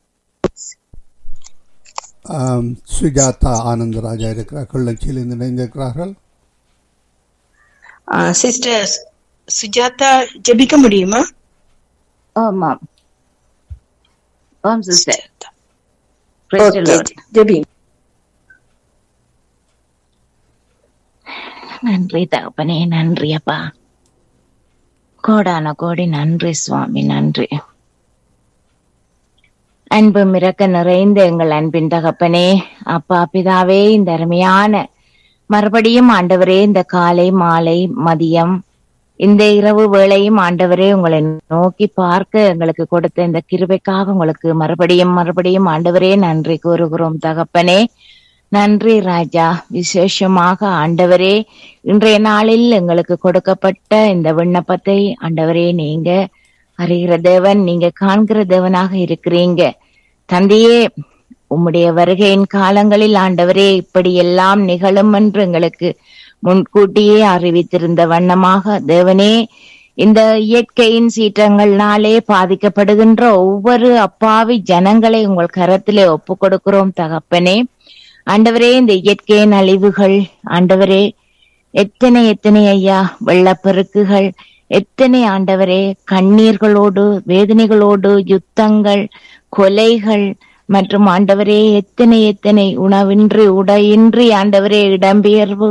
B: சுஜாதா ஆனந்தராஜா இருக்கிறார், கொள்ளச்சியில் இணைந்திருக்கிறார்கள்.
D: சிஸ்டர் சுஜாதா ஜெபிக்க முடியுமா?
A: ஆமாம். ஆம் சிஸ்டர்.
D: ஜெபி.
A: நன்றி தகப்பனே, நன்றி அப்பா, கோடான கோடி நன்றி சுவாமி, நன்றி.
F: அன்பும் இரக்க நிறைந்த எங்கள் அன்பின் தகப்பனே, அப்பா பிதாவே, இந்த அருமையான மறுபடியும் ஆண்டவரே இந்த காலை மாலை மதியம் இந்த இரவு வேளையும் ஆண்டவரே உங்களை நோக்கி பார்க்க எங்களுக்கு கொடுத்த இந்த கிருபைக்காக உங்களுக்கு மறுபடியும் மறுபடியும் ஆண்டவரே நன்றி கூறுகிறோம் தகப்பனே. நன்றி ராஜா. விசேஷமாக ஆண்டவரே இன்றைய நாளில் எங்களுக்கு கொடுக்கப்பட்ட இந்த விண்ணப்பத்தை ஆண்டவரே நீங்க அறிகிற தேவன், நீங்க காண்கிற தேவனாக இருக்கிறீங்க தந்தையே. உம்முடைய வருகையின் காலங்களில் ஆண்டவரே இப்படி எல்லாம் நிகழும் என்று எங்களுக்கு முன்கூட்டியே அறிவித்திருந்த வண்ணமாக தேவனே, இந்த இயற்கையின் சீற்றங்கள்னாலே பாதிக்கப்படுகின்ற ஒவ்வொரு அப்பாவி ஜனங்களை உங்கள் கரத்திலே ஒப்பு கொடுக்கிறோம் தகப்பனே. ஆண்டவரே இந்த இயற்கையின் அழிவுகள் ஆண்டவரே எத்தனை எத்தனை ஐயா, வெள்ளப்பெருக்குகள் எத்தனை ஆண்டவரே, கண்ணீர்களோடு வேதனைகளோடு யுத்தங்கள், கொலைகள் மற்றும் ஆண்டவரே எத்தனை எத்தனை உணவின்றி உடையின்றி ஆண்டவரே இடம்பெயர்வு,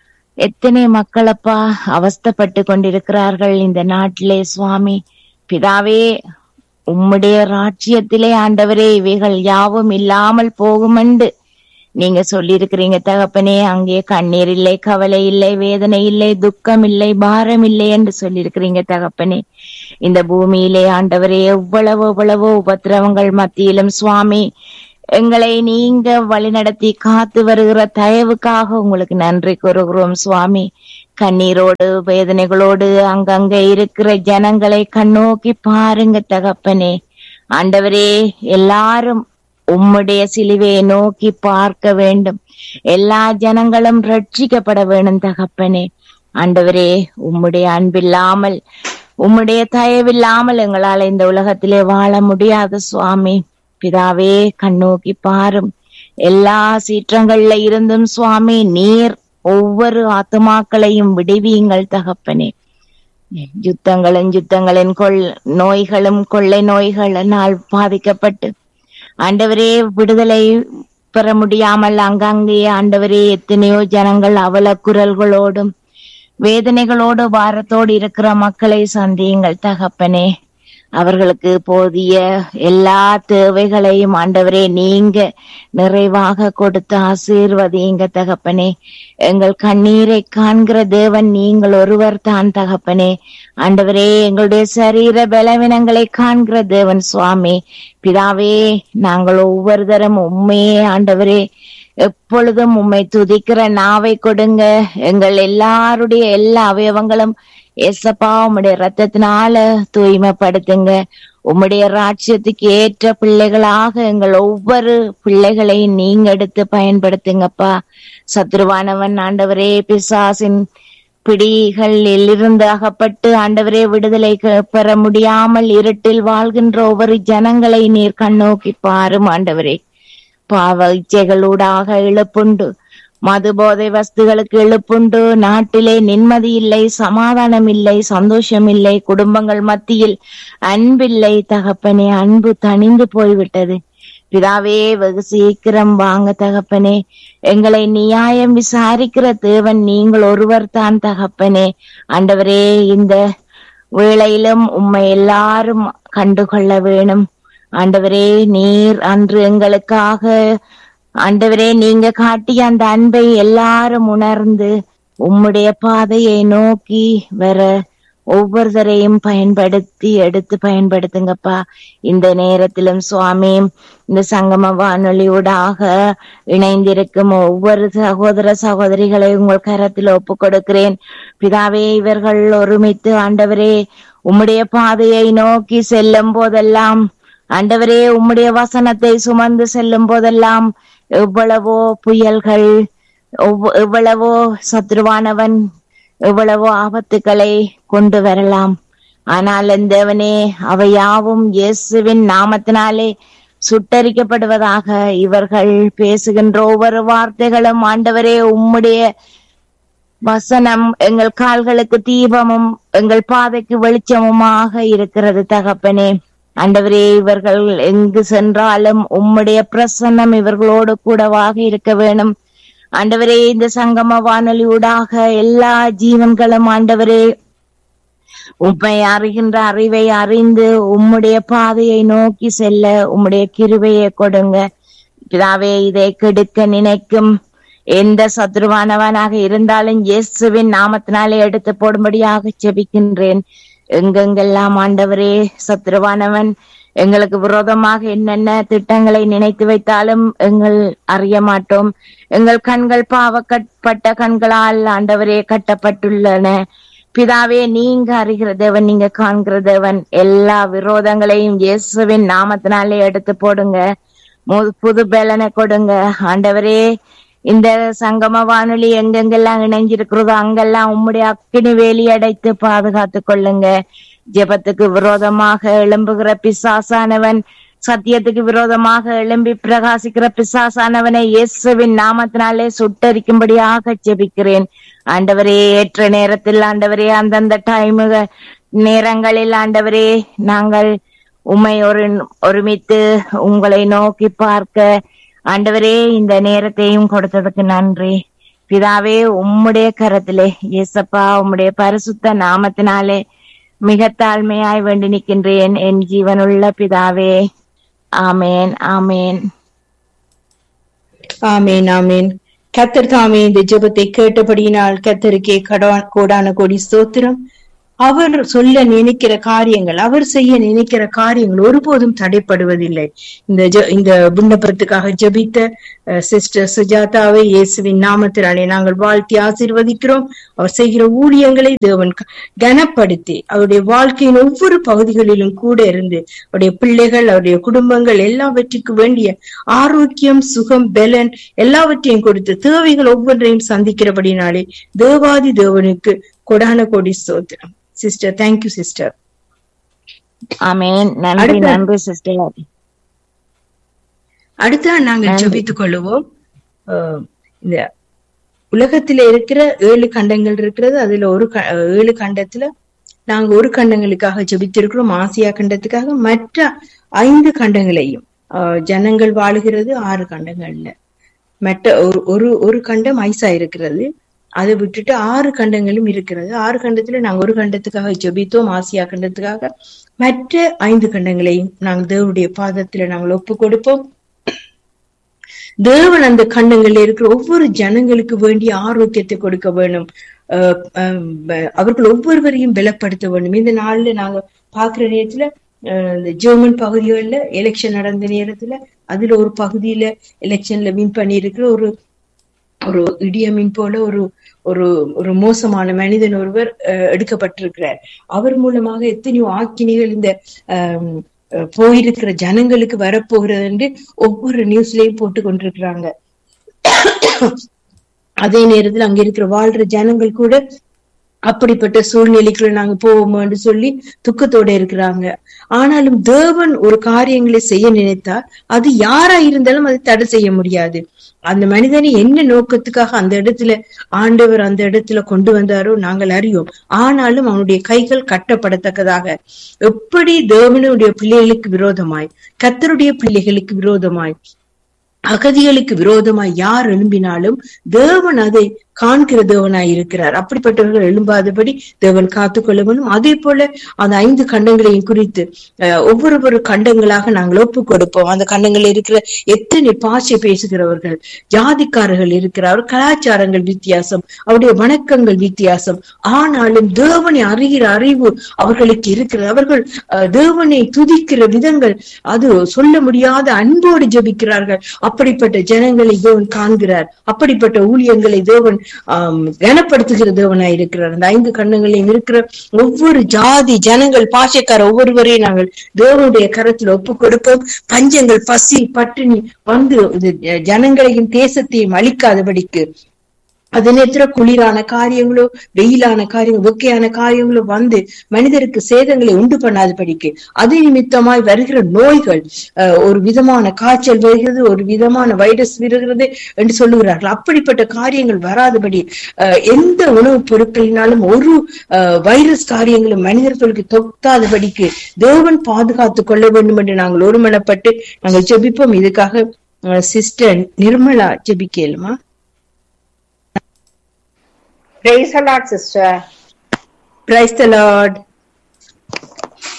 F: எத்தனை மக்களப்பா அவஸ்தைப்பட்டு கொண்டிருக்கிறார்கள் இந்த நாட்டிலே சுவாமி. பிதாவே உம்முடைய ராஜ்யத்திலே ஆண்டவரே இவைகள் யாவும் இல்லாமல் போகுமென்று நீங்க சொல்லி இருக்கிறீங்க தகப்பனே. அங்கே கண்ணீர் இல்லை, கவலை இல்லை, வேதனை இல்லை, துக்கம் இல்லை, பாரம் இல்லை என்று சொல்லி இருக்கிறீங்க தகப்பனே. இந்த பூமியிலே ஆண்டவரே எவ்வளவு எவ்வளவோ உபத்திரவங்கள் மத்தியிலும் சுவாமி எங்களை நீங்க வழிநடத்தி காத்து வருகிற தயவுக்காக உங்களுக்கு நன்றி கூறுகிறோம் சுவாமி. கண்ணீரோடு வேதனைகளோடு அங்கங்க இருக்கிற ஜனங்களை கண்ணோக்கி பாருங்க தகப்பனே. ஆண்டவரே எல்லாரும் உம்முடைய சிலுவையை நோக்கி பார்க்க வேண்டும், எல்லா ஜனங்களும் ரட்சிக்கப்பட வேண்டும் தகப்பனே. ஆண்டவரே உம்முடைய அன்பில்லாமல் உம்முடைய தயவில்லாமல் எங்களால் இந்த உலகத்திலே வாழ முடியாது சுவாமி. பிதாவே கண்ணோக்கி பாரும், எல்லா சீற்றங்கள்ல இருந்தும் சுவாமி நீர் ஒவ்வொரு ஆத்துமாக்களையும் விடுவியுங்கள் தகப்பனே. யுத்தங்களும் யுத்தங்களின் கொள் நோய்களும் கொள்ளை நோய்களினால் பாதிக்கப்பட்டு ஆண்டவரே விடுதலை பெற முடியாமல் அங்கங்கே ஆண்டவரே எத்தனையோ ஜனங்கள் அவல குரல்களோடும் வேதனைகளோடு பாரத்தோடு இருக்கிற மக்களை சந்தியுங்கள் தகப்பனே. அவர்களுக்கு போதிய எல்லா தேவைகளையும் ஆண்டவரே நீங்க நிறைவாக கொடுத்து ஆசீர்வதிங்க தகப்பனே. எங்கள் கண்ணீரை காண்கிற தேவன் நீங்கள் ஒருவர் தான் தகப்பனே. ஆண்டவரே எங்களுடைய சரீர பலவீனங்களை காண்கிற தேவன் சுவாமி. பிதாவே நாங்கள் ஒவ்வொரு தரம் உண்மையே ஆண்டவரே எப்பொழுதும் உம்மை துதிக்கிற நாவை கொடுங்க. எங்கள் எல்லாருடைய எல்லா அவயவங்களும் ஏசப்பா உம்முடைய ரத்தத்தினால தூய்மைப்படுத்துங்க. உம்முடைய ராஜ்யத்துக்கு ஏற்ற பிள்ளைகளாக எங்கள் ஒவ்வொரு பிள்ளைகளையும் நீங்க எடுத்து பயன்படுத்துங்கப்பா. சத்ருவானவன் ஆண்டவரே பிசாசின் பிடிகளில் இருந்து அகப்பட்டு ஆண்டவரே விடுதலை பெற முடியாமல் இருட்டில் வாழ்கின்ற ஒவ்வொரு ஜனங்களை நீர் கண்ணோக்கி பாரும் ஆண்டவரே. பாவ இச்சைகளூடாக இழுப்புண்டு, மது போதை வஸ்துகளுக்கு இழுப்புண்டு, நாட்டிலே நிம்மதி இல்லை, சமாதானம் இல்லை, சந்தோஷம் இல்லை, குடும்பங்கள் மத்தியில் அன்பில்லை தகப்பனே. அன்பு தணிந்து போய்விட்டது பிதாவே. வெகு சீக்கிரம் வாங்க தகப்பனே. எங்களை நியாயம் விசாரிக்கிற தேவன் நீங்கள் ஒருவர் தான் தகப்பனே. ஆண்டவரே இந்த வேளையிலும் உம்மை எல்லாரும் கண்டுகொள்ள வேணும் ஆண்டவரே. நீர் அன்று எங்களுக்காக ஆண்டவரே நீங்க காட்டிய அந்த அன்பை எல்லாரும் உணர்ந்து உம்முடைய பாதையை நோக்கி வர ஒவ்வொருத்தரையும் பயன்படுத்தி எடுத்து பயன்படுத்துங்கப்பா. இந்த நேரத்திலும் சுவாமி இந்த சங்கம வானொலியூடாக இணைந்திருக்கும் ஒவ்வொரு சகோதர சகோதரிகளை உங்கள் கரத்தில் ஒப்பு கொடுக்கிறேன் பிதாவே. இவர்கள் ஒருமித்து ஆண்டவரே உம்முடைய பாதையை நோக்கி செல்லும் போதெல்லாம் ஆண்டவரே உம்முடைய வசனத்தை சுமந்து செல்லும் போதெல்லாம் எவ்வளவோ புயல்கள், எவ்வளவோ சத்ருவானவன் எவ்வளவோ ஆபத்துக்களை கொண்டு வரலாம். ஆனால் தேவனே அவை யாவும் இயேசுவின் நாமத்தினாலே சுட்டரிக்கப்படுவதாக. இவர்கள் பேசுகின்ற ஒவ்வொரு வார்த்தைகளும் ஆண்டவரே உம்முடைய வசனம் எங்கள் கால்களுக்கு தீபமும் எங்கள் பாதைக்கு வெளிச்சமுமாக இருக்கிறது தகப்பனே. ஆண்டவரே இவர்கள் எங்கு சென்றாலும் உம்முடைய பிரசன்னம் இவர்களோடு கூடவாக இருக்க வேணும் ஆண்டவரே. இந்த சங்கம வானொலியூடாக எல்லா ஜீவன்களும் ஆண்டவரே உம்மை அறிகின்ற அறிவை அறிந்து உம்முடைய பாதையை நோக்கி செல்ல உம்முடைய கிருபையை கொடுங்க பிதாவே. இதை கெடுக்க நினைக்கும் எந்த சத்ருவானவனாக இருந்தாலும் இயேசுவின் நாமத்தினாலே எடுத்து போடும்படியாக ஜெபிக்கின்றேன். எங்கெங்கெல்லாம் ஆண்டவரே சத்ருவானவன் எங்களுக்கு விரோதமாக என்னென்ன திட்டங்களை நினைத்து வைத்தாலும் எங்கள் அறிய மாட்டோம். எங்கள் கண்கள் பாவப்பட்ட கண்களால் ஆண்டவரே கட்டப்பட்டுள்ளன. பிதாவே, நீங்க அறிகிற தேவன், நீங்க காண்கிற தேவன். எல்லா விரோதங்களையும் இயேசுவின் நாமத்தினாலே எடுத்து போடுங்க. புது பலனை கொடுங்க ஆண்டவரே. இந்த சங்கம வானொலி எங்கெங்கெல்லாம் இணைஞ்சிருக்கிறதோ அங்கெல்லாம் உம்முடைய அக்கினி வேலி அடைத்து பாதுகாத்து கொள்ளுங்க. ஜெபத்துக்கு விரோதமாக எழும்புகிற பிசாசானவன், சத்தியத்துக்கு விரோதமாக எழும்பி பிரகாசிக்கிற பிசாசானவனை இயேசுவின் நாமத்தினாலே சுட்டரிக்கும்படியாக ஜெபிக்கிறேன் ஆண்டவரே. ஏற்ற நேரத்தில் ஆண்டவரே, அந்தந்த டைமு நேரங்களில் ஆண்டவரே நாங்கள் உம்மை ஒரு ஒருமித்து உங்களை நோக்கி பார்க்க ஆண்டவரே இந்த நேரத்தையும் கொடுத்ததுக்கு நன்றி பிதாவே. உம்முடைய கரத்திலே இயேசப்பா உம்முடைய பரிசுத்த நாமத்தினாலே மிக தாழ்மையாய் வேண்டி நிற்கின்றேன் என் ஜீவனுள்ள பிதாவே. ஆமேன் ஆமேன்
D: ஆமேன் ஆமேன். கர்த்தர் தாமே இந்த ஜெபத்தை கேட்டபடியினால் கர்த்தருக்கே கடான் கோடான கோடி ஸ்தோத்திரம். அவர் சொல்ல நினைக்கிற காரியங்கள், அவர் செய்ய நினைக்கிற காரியங்கள் ஒருபோதும் தடைப்படுவதில்லை. இந்த இந்த விண்ணப்பத்துக்காக ஜெபித்த சிஸ்டர் சுஜாதாவை இயேசுவின் நாமத்தினாலே நாங்கள் வாழ்த்தி ஆசீர்வதிக்கிறோம். அவர் செய்கிற ஊழியங்களை தேவன் கனப்படுத்தி அவருடைய வாழ்க்கையின் ஒவ்வொரு பகுதிகளிலும் கூட இருந்து அவருடைய பிள்ளைகள், அவருடைய குடும்பங்கள் எல்லாவற்றுக்கும் வேண்டிய ஆரோக்கியம், சுகம், பலன் எல்லாவற்றையும் கொடுத்து தேவைகள் ஒவ்வொன்றையும் சந்திக்கிறபடினாலே தேவாதி தேவனுக்கு கொடான கோடி ஸ்தோத்திரம். Sister, thank you sister.
F: ஆமென். நன்றி நன்றி சிஸ்டர்.
D: அடுத்த நாங்கள் ஜெபித்துக் கொள்ளுவோம். இந்த உலகத்தில இருக்கிற ஏழு கண்டங்கள் இருக்கிறது. அதுல ஒரு ஏழு கண்டத்துல நாங்க ஒரு கண்டங்களுக்காக ஜெபித்திருக்கிறோம், ஆசியா கண்டத்துக்காக. மற்ற ஐந்து கண்டங்களையும் ஆஹ் ஜனங்கள் வாழுகிறது ஆறு கண்டங்கள்ல. மற்ற ஒரு ஒரு ஒரு கண்டம் ஐசா இருக்கிறது. அதை விட்டுட்டு ஆறு கண்டங்களும் இருக்கிறது. ஆறு கண்டத்துல நாங்க ஒரு கண்டத்துக்காக ஜெபித்தோம், ஆசியா கண்டத்துக்காக. மற்ற ஐந்து கண்டங்களையும் நாங்கள் தேவனுடைய பாதத்துல நாங்கள் ஒப்பு கொடுப்போம். தேவன் அந்த கண்டங்கள்ல இருக்கிற ஒவ்வொரு ஜனங்களுக்கு வேண்டிய ஆரோக்கியத்தை கொடுக்க வேணும். அஹ் அவர்கள் ஒவ்வொருவரையும் பலப்படுத்த வேண்டும். இந்த நாள்ல நாங்க பாக்குற நேரத்துல இந்த ஜெர்மன் பகுதிகளில் எலெக்ஷன் நடந்த நேரத்துல அதுல ஒரு பகுதியில எலெக்ஷன்ல வின் பண்ணி இருக்கிற ஒரு ஒரு இடியமின் போல ஒரு ஒரு ஒரு மோசமான மனிதன் ஒருவர் எடுக்கப்பட்டிருக்கிறார். அவர் மூலமாக எத்தனையோ ஆக்கினிகள் இந்த ஆஹ் போயிருக்கிற ஜனங்களுக்கு வரப்போகிறது என்று ஒவ்வொரு நியூஸ்லயும் போட்டு கொண்டிருக்கிறாங்க. அதே நேரத்தில் அங்க இருக்கிற வாழ்ற ஜனங்கள் கூட அப்படிப்பட்ட சூழ்நிலைக்குள்ள நாங்க போவோம்னு சொல்லி துக்கத்தோட இருக்கிறாங்க. ஆனாலும் தேவன் ஒரு காரியங்களை செய்ய நினைத்தால் அது யாரா இருந்தாலும் அதை தடை செய்ய முடியாது. அந்த மனிதனை என்ன நோக்கத்துக்காக அந்த இடத்துல ஆண்டவர் அந்த இடத்துல கொண்டு வந்தாரோ நாங்கள் அறியோம். ஆனாலும் அவனுடைய கைகள் கட்டப்படத்தக்கதாக எப்படி தேவனுடைய பிள்ளைகளுக்கு விரோதமாய், கர்த்தருடைய பிள்ளைகளுக்கு விரோதமாய், அகதிகளுக்கு விரோதமாய் யார் எழும்பினாலும் தேவன் அதை காண்கிற தேவனாய் இருக்கிறார். அப்படிப்பட்டவர்கள் எழும்பாதபடி தேவன் காத்துக்கொள்ள வேண்டும். அதே போல அந்த ஐந்து கண்டங்களையும் குறித்து அஹ் ஒவ்வொரு கண்டங்களாக நாங்கள் ஒப்பு கொடுப்போம். அந்த கண்டங்கள் இருக்கிற எத்தனை பாஷை பேசுகிறவர்கள், ஜாதிக்காரர்கள் இருக்கிறார், கலாச்சாரங்கள் வித்தியாசம், அவருடைய வணக்கங்கள் வித்தியாசம். ஆனாலும் தேவனை அறிகிற அறிவு அவர்களுக்கு இருக்கிறது. அவர்கள் தேவனை துதிக்கிற விதங்கள் அது சொல்ல முடியாத அன்போடு ஜெபிக்கிறார்கள். அப்படிப்பட்ட ஜனங்களை தேவன் காண்கிறார். அப்படிப்பட்ட ஊழியங்களை தேவன் ஆஹ் கனப்படுத்துகிற தேவனாய் இருக்கிறார். அந்த ஐந்து கண்ணங்களையும் இருக்கிற ஒவ்வொரு ஜாதி ஜனங்கள் பாஷைக்கார ஒவ்வொருவரையும் நாங்கள் தேவனுடைய கரத்தில் ஒப்பு கொடுப்போம். பஞ்சங்கள், பசி, பட்டினி வந்து ஜனங்களையும் தேசத்தையும் அழிக்காதபடிக்கு அதே நேரத்துல குளிரான காரியங்களோ, வெயிலான காரியங்களோ, வெக்கையான காரியங்களோ வந்து மனிதருக்கு சேதங்களை உண்டு பண்ணாதபடிக்கு அது நிமித்தமாய் வருகிற நோய்கள், ஒரு விதமான காய்ச்சல் வருகிறது, ஒரு விதமான வைரஸ் வருகிறது என்று சொல்லுகிறார்கள். அப்படிப்பட்ட காரியங்கள் வராதபடி எந்த உணவுப் பொருட்களினாலும் ஒரு வைரஸ் காரியங்களும் மனிதர்களுக்கு தொத்தாதபடிக்கு தேவன் பாதுகாத்து கொள்ள வேண்டும் என்று நாங்கள் ஒருமனப்பட்டு நாங்கள் ஜெபிப்போம். இதுக்காக sister Nirmala ஜெபிக்கலுமா?
G: Praise the Lord, sister.
D: Praise the Lord.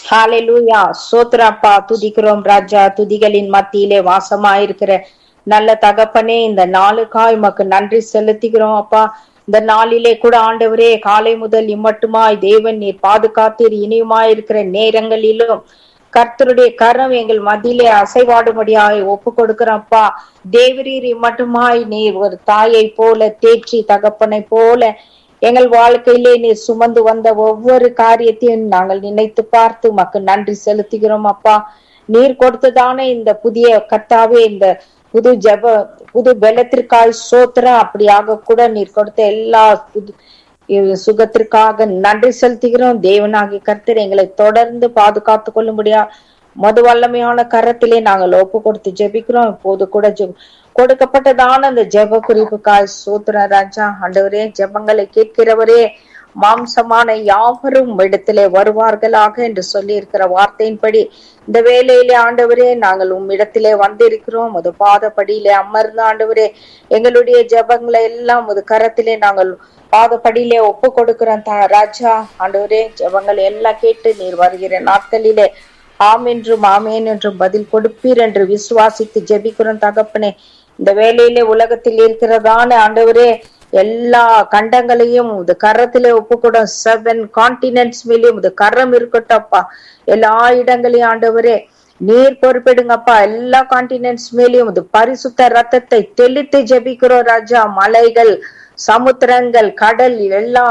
G: ஹalleluya. சோத்ராப்பா, துதிக்கிறோம் ராஜா. துதிகளின் மத்தியிலே வாசமாயிருக்கிற நல்ல தகப்பனே, இந்த நாளுக்காய் உமக்கு நன்றி செலுத்துகிறோம் அப்பா. இந்த நாளிலே கூட ஆண்டவரே, காலை முதல் இம்மட்டுமாய் தேவன் நீர் பாதுகாத்தீர். இனியுமாயிருக்கிற நேரங்களிலும் கர்த்தருடைய கரம் எங்கள் மத்தியிலே அசைவாடும்படியாய் ஒப்பு கொடுக்கிறப்பா. தேவரீர் இம்மட்டுமாய் நீர் ஒரு தாயை போல தேற்றி தகப்பனை போல எங்கள் வாழ்க்கையிலே நீர் சுமந்து வந்த ஒவ்வொரு காரியத்தையும் நாங்கள் நினைத்து பார்த்து உமக்கு நன்றி செலுத்துகிறோம் அப்பா. நீர் கொடுத்ததான இந்த புதிய கர்த்தாவே, இந்த புது ஜப புது பலத்திற்காய் சோத்திரம். அப்படியாக கூட நீர் கொடுத்த எல்லா புது சுகத்திற்காக நன்றி செலுத்துகிறோம். தேவனாகிய கர்த்தர் எங்களை தொடர்ந்து பாதுகாத்து கொள்ளும்படியா மது வல்லமையான கரத்திலே நாங்கள் ஒப்பு கொடுத்து ஜெபிக்கிறோம். இப்போது கூட ஜெப கொடுக்கப்பட்டதான அந்த ஜெப குறிப்புக்காய் சோத்திர ராஜா. ஆண்டவரே, ஜெபங்களை கேட்கிறவரே, மாம்சமான யாவரும் இடத்திலே வருவார்களாக என்று சொல்லி இருக்கிற வார்த்தையின்படி இந்த வேலையிலே ஆண்டவரே நாங்கள் உம் இடத்திலே வந்திருக்கிறோம். அது பாதப்படியிலே அமர்ந்து ஆண்டவரே எங்களுடைய ஜெபங்களை எல்லாம் ஒரு கரத்திலே நாங்கள் பாதப்படியிலே ஒப்பு கொடுக்கிறோம் ராஜா. ஆண்டவரே, ஜெபங்களை எல்லாம் கேட்டு நீர் வருகிற நாட்களிலே ஆம் என்றும் ஆமேன் என்றும் பதில் கொடுப்பீர் என்று விசுவாசித்து ஜெபிக்கிறோம் தகப்பனே. இந்த வேலையிலே உலகத்தில் இருக்கிறதான ஆண்டவரே எல்லா கண்டங்களையும் இது கரத்திலே ஒப்புக்கூடும். செவன் கான்டினென்ட்ஸ் மேலேயும் இது கரம் இருக்கட்டப்பா. எல்லா இடங்களையும் ஆண்டவரே நீர் பொறுப்பெடுங்கப்பா. எல்லா கான்டினென்ட்ஸ் மேலேயும் இது பரிசுத்த ரத்தத்தை தெளித்து ஜெபிக்கிறோம் ராஜா. மலைகள், சமுத்திரங்கள், கடல், எல்லா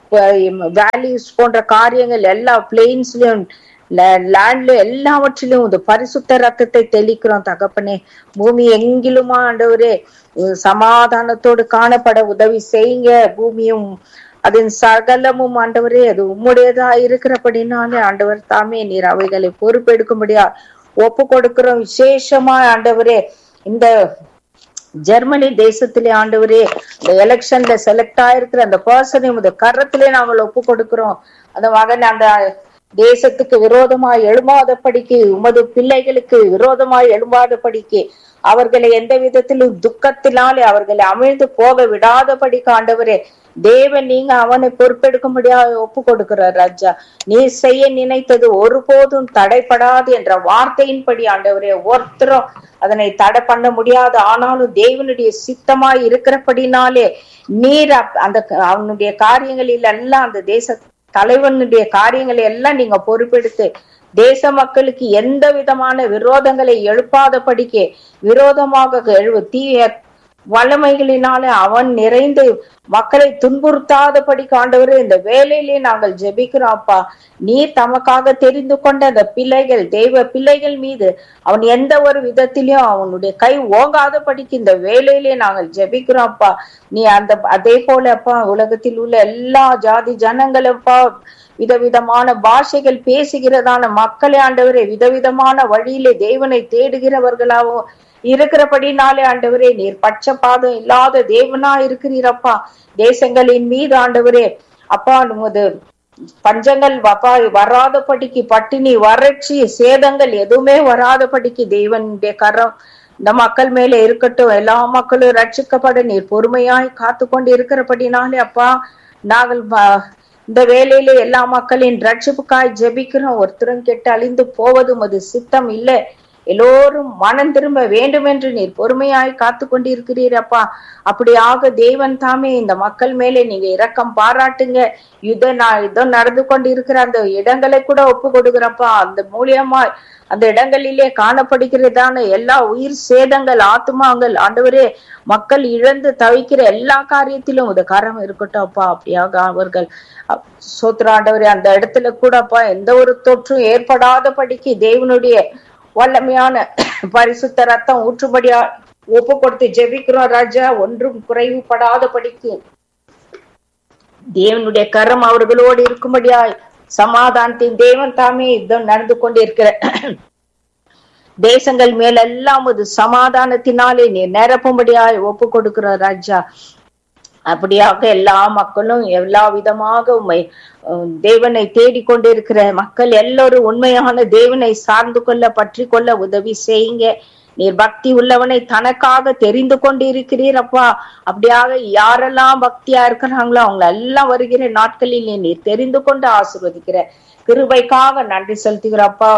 G: வேலிஸ் போன்ற காரியங்கள் எல்லா பிளெயின்ஸ்லயும் லேண்ட்ல எல்லாவற்றிலும் இந்த பரிசுத்த ரத்தத்தை தெளிக்கிறோம் தகப்பனே. பூமி எங்கிலுமா ஆண்டவரே சமாதானத்தோடு காணப்பட உதவி செய்யுங்க. பூமியும் அதன் சகலமும் ஆண்டவரே அது உம்முடையதா இருக்கிறபடினாலே ஆண்டவர் தாமே நீர் அவைகளை பொறுப்பெடுக்கும்படியா ஒப்பு கொடுக்கிறோம். விசேஷமா ஆண்டவரே இந்த ஜெர்மனி தேசத்திலே ஆண்டவரே இந்த எலெக்ஷன்ல செலக்ட் ஆயிருக்கிற அந்த பர்சனை இந்த கரத்திலே நாங்கள் ஒப்பு கொடுக்கிறோம். அந்த மகன் அந்த தேசத்துக்கு விரோதமாய் எழும்பாதபடிக்கு, உமது பிள்ளைகளுக்கு விரோதமாய் எழும்பாதபடிக்கு, அவர்களை எந்த விதத்திலும் துக்கத்தினாலே அவர்களை அமிழ்ந்து போக விடாதபடிக்கு ஆண்டவரே தேவன் நீங்க அவனை பொறுப்பெடுக்கும்படியாக ஒப்பு கொடுக்கிறார் ராஜா. நீ செய்ய நினைத்தது ஒருபோதும் தடைப்படாது என்ற வார்த்தையின்படி ஆண்டவரே ஒருத்தரும் அதனை தடை பண்ண முடியாது. ஆனாலும் தேவனுடைய சித்தமாய் இருக்கிறபடினாலே நீர் அந்த அவனுடைய காரியங்களில் எல்லாம் அந்த தேச தலைவனுடைய காரியங்களை எல்லாம் நீங்க பொறுப்பெடுத்து தேச மக்களுக்கு எந்த விதமான விரோதங்களை எழுப்பாதபடிக்கு விரோதமாக எழு தீய வல்லமைகளினாலே அவன் நிறைந்து மக்களை துன்புறுத்தாதபடி ஆண்டவரே இந்த வேலையிலே நாங்கள் ஜெபிக்கிறோம் அப்பா. நீ தமக்காக தெரிந்து கொண்ட அந்த பிள்ளைகள், தெய்வ பிள்ளைகள் மீது அவன் எந்த ஒரு விதத்திலையும் அவனுடைய கை ஓங்காதபடிக்கு இந்த வேலையிலே நாங்கள் ஜெபிக்கிறோம் அப்பா. நீ அந்த அதே போல அப்பா உலகத்தில் உள்ள எல்லா ஜாதி ஜனங்களும் அப்பா விதவிதமான பாஷைகள் பேசுகிறதான மக்களை ஆண்டவரே விதவிதமான வழியிலே தேவனை தேடுகிறவர்களாகவும் இருக்கிறபடினாலே ஆண்டவரே நீர் பட்சபாதம் இல்லாத தேவனா இருக்கிறீரப்பா. தேசங்களின் மீது ஆண்டவரே அப்பா உமது பஞ்சங்கள் அப்பா வராதபடிக்கு, பட்டினி, வறட்சி, சேதங்கள் எதுவுமே வராதபடிக்கு தேவனுடைய கரம் இந்த மக்கள் மேல இருக்கட்டும். எல்லா மக்களும் ரட்சிக்கப்பட நீர் பொறுமையாய் காத்து கொண்டு இருக்கிறபடினாலே அப்பா நாங்கள் இந்த வேலையில எல்லா மக்களின் ரட்சிப்புக்காய் ஜெபிக்கிறோம். ஒருத்தரும் கெட்டு அழிந்து போவதும் அது சித்தம் இல்லை. எல்லோரும் மனம் திரும்ப வேண்டும் என்று நீர் பொறுமையாய் காத்து கொண்டிருக்கிறீரப்பா. அப்படியாக தேவன் தாமே இந்த மக்கள் மேலே நீங்க இரக்கம் பாராட்டுங்க. யுத்த யுத்தம் நடந்து கொண்டு இருக்கிற அந்த இடங்களை கூட ஒப்பு கொடுக்கிறப்பா. அந்த மூலியமா அந்த இடங்களிலே காணப்படுகிறதான எல்லா உயிர் சேதங்கள், ஆத்மாங்கள் ஆண்டவரே மக்கள் இழந்து தவிக்கிற எல்லா காரியத்திலும் ஒரு கரம் இருக்கட்டும் அப்பா. அப்படியாக அவர்கள் சோத்ராண்டவரே அந்த இடத்துல கூட அப்பா எந்த ஒரு தொற்றும் ஏற்படாதபடிக்கு தேவனுடைய வல்லமையான பரிசுத்த ரத்தம் ஊற்றும்படியா ஒப்பு கொடுத்து ஜெபிக்கிறோம் ராஜா. ஒன்றும் குறைவுபடாதபடிக்கு தேவனுடைய கரம் அவர்களோடு இருக்கும்படியாய் சமாதானத்தின் தேவன் தாமே யுத்தம் நடந்து கொண்டிருக்கிற தேசங்கள் மேலெல்லாம் அது சமாதானத்தினாலே நீ நிரப்பும்படியாய் ஒப்பு கொடுக்கிற ராஜா. அப்படியாக எல்லா மக்களும் எல்லா விதமாக உண்மை தேவனை தேடிக்கொண்டிருக்கிற மக்கள் எல்லோரும் உண்மையான தேவனை சார்ந்து கொள்ள பற்றி கொள்ள உதவி செய்யுங்க. நீர் பக்தி உள்ளவனை தனக்காக தெரிந்து கொண்டு இருக்கிறீரப்பா. அப்படியாக யாரெல்லாம் பக்தியா இருக்கிறாங்களோ அவங்க எல்லாம் வருகிற நாட்களில் நீர் தெரிந்து கொண்டு ஆசீர்வதிக்கிற கிருபைக்காக நன்றி செலுத்துகிறப்பா.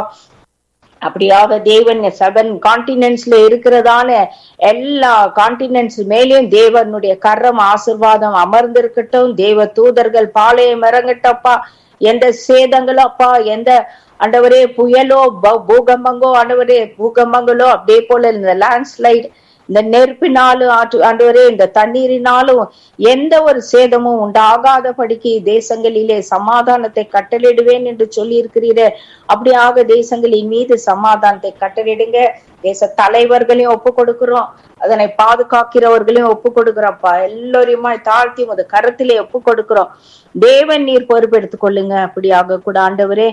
G: அப்படியாக தேவன் செவன் கான்டினென்ட்ஸ்ல இருக்கிறதான எல்லா கான்டினென்ட்ஸ் மேலேயும் தேவனுடைய கரம் ஆசீர்வாதம் அமர்ந்திருக்கட்டும். தேவ தூதர்கள் பாளையம் இறங்கட்டப்பா. எந்த சேதங்களோ அப்பா, எந்த ஆண்டவரே புயலோ பூகம்பங்கோ ஆண்டவரே பூகம்பங்களோ அதே போல இந்த லேண்ட்ஸ்லைட், இந்த நெருப்பினாலும் ஆண்டவரே இந்த தண்ணீரினாலும் எந்த ஒரு சேதமும் உண்டாகாதபடிக்கு தேசங்களிலே சமாதானத்தை கட்டளிடுவேன் என்று சொல்லி இருக்கிறீரே. அப்படியாக தேசங்களின் மீது சமாதானத்தை கட்டளிடுங்க. தேச தலைவர்களையும் ஒப்பு கொடுக்கிறோம், அதனை பாதுகாக்கிறவர்களையும் ஒப்பு கொடுக்கிறோம்ப்பா. எல்லோரையுமா தாழ்த்தி உமது கரத்திலே ஒப்பு கொடுக்கிறோம். தேவன் நீர் பொறுப்பெடுத்துக் கொள்ளுங்க. அப்படியாக கூட ஆண்டவரே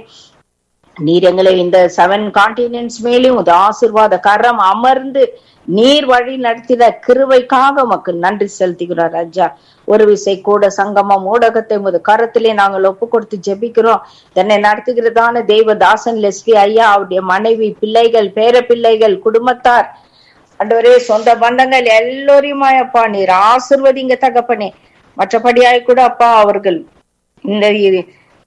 G: நீர் எங்களை இந்த செவன் கான்டினென்ட்ஸ் மேலும் உது ஆசீர்வாத கரம் அமர்ந்து நீர் வழி நடத்திட கிருபைக்காக உமக்கு நன்றி செலுத்துகிறார் ராஜா. ஒரு விசை கூட சங்கமம் ஊடகத்தை உமது கரத்திலே நாங்கள் ஒப்பு கொடுத்து ஜெபிக்கிறோம். தன்னை நடத்துகிறதான தெய்வதாசன் லெஸ்லி ஐயா, அவருடைய மனைவி, பிள்ளைகள், பேர பிள்ளைகள், குடும்பத்தார், ஆண்டவரே சொந்த பந்தங்கள் எல்லோரையுமாயப்பா நீர் ஆசீர்வதிங்க தகப்பனே. மற்றபடியாய் கூட அப்பா அவர்கள் இந்த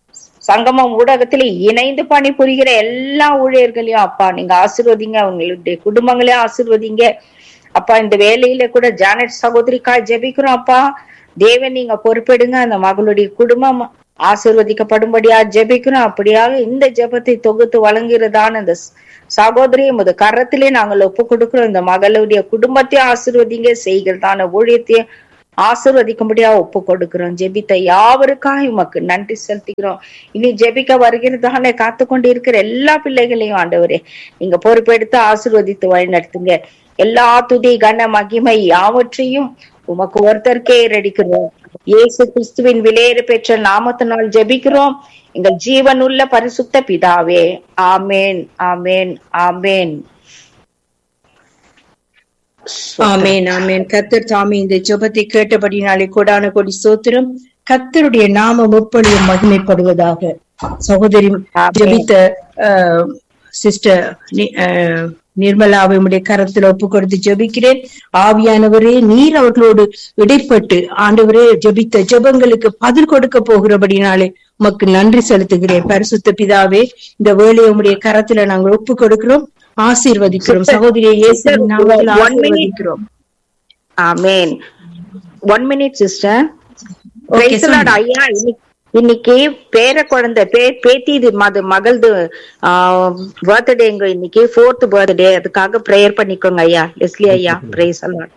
G: சங்கமம் ஊடகத்துல இணைந்து பணி புரிகிற எல்லா ஊழியர்களையும் அப்பா நீங்க ஆசீர்வதிங்க, அவங்களுடைய குடும்பங்களையும் ஆசீர்வதிங்க அப்பா. இந்த வேலையில கூட ஜானட் சகோதரிக்காய் ஜெபிக்கிறோம் அப்பா. தேவன் நீங்க பொறுப்பெடுங்க, அந்த மகளுடைய குடும்பம் ஆசீர்வதிக்கப்படும்படியா ஜெபிக்கிறோம். அப்படியாக இந்த ஜெபத்தை தொகுத்து வழங்குகிறதான இந்த சகோதரி உமது கரத்திலே நாங்கள் ஒப்பு கொடுக்கிறோம். இந்த மகளுடைய குடும்பத்தையும் ஆசீர்வதிங்க, செய்கிறதான ஊழியத்தையும் ஆசீர்வதிக்கும்படியா ஒப்பு கொடுக்கிறோம். ஜெபித்த யாவருக்காக உமக்கு நன்றி செலுத்துகிறோம். இனி ஜெபிக்க வருகிறதானே காத்து கொண்டு இருக்கிற எல்லா பிள்ளைகளையும் ஆண்டவரே நீங்க பொறுப்பெடுத்து ஆசீர்வதித்து வழி நடத்துங்க. எல்லா துதி கன மகிமை யாவற்றையும் உமக்கு ஒருத்தருக்கே ஏறடிக்கிறோம். இயேசு கிறிஸ்துவின் விலையேற பெற்ற நாமத்தினால் ஜெபிக்கிறோம் எங்கள் ஜீவனுள்ள பரிசுத்த பிதாவே. ஆமேன், ஆமேன், ஆமேன்,
D: ஆமேன், ஆமேன். கர்த்தர் தாமே இந்த ஜெபத்தை கேட்டபடினாலே கோடான கோடி ஸ்தோத்திரம். கர்த்தருடைய நாம முப்பொழுதும் மகிமைப்படுவதாக. சகோதரி ஜெபித்த சிஸ்டர் நிர்மலாவை உடைய கரத்துல ஒப்பு கொடுத்து ஜெபிக்கிறேன். ஆவியானவரே நீர் அவர்களோடு இடைப்பட்டு ஆண்டவரே ஜெபித்த ஜெபங்களுக்கு பதில் கொடுக்க போகிறபடினாலே உமக்கு நன்றி செலுத்துகிறேன். பரிசுத்த பிதாவே, இந்த வேலையை உடைய கரத்துல நாங்கள் ஒப்பு கொடுக்கிறோம், ஆசீர்வதிக்கிறோம். சகோதரியை இயேசுவின் நாமத்தில் ஆசீர்வதிக்கிறோம்.
G: ஆமென். One minute sister. ஐயா இன்னைக்கு பேர குழந்தை பே பேத்தி மது மகளது பர்த்டேங்க, இன்னைக்கு ஃபோர்த் பர்த்டே. அதுக்காக பிரேயர் பண்ணிக்கோங்க ஐயா. லெஸ்லி ஐயா, பிரைஸ் தி லார்ட்.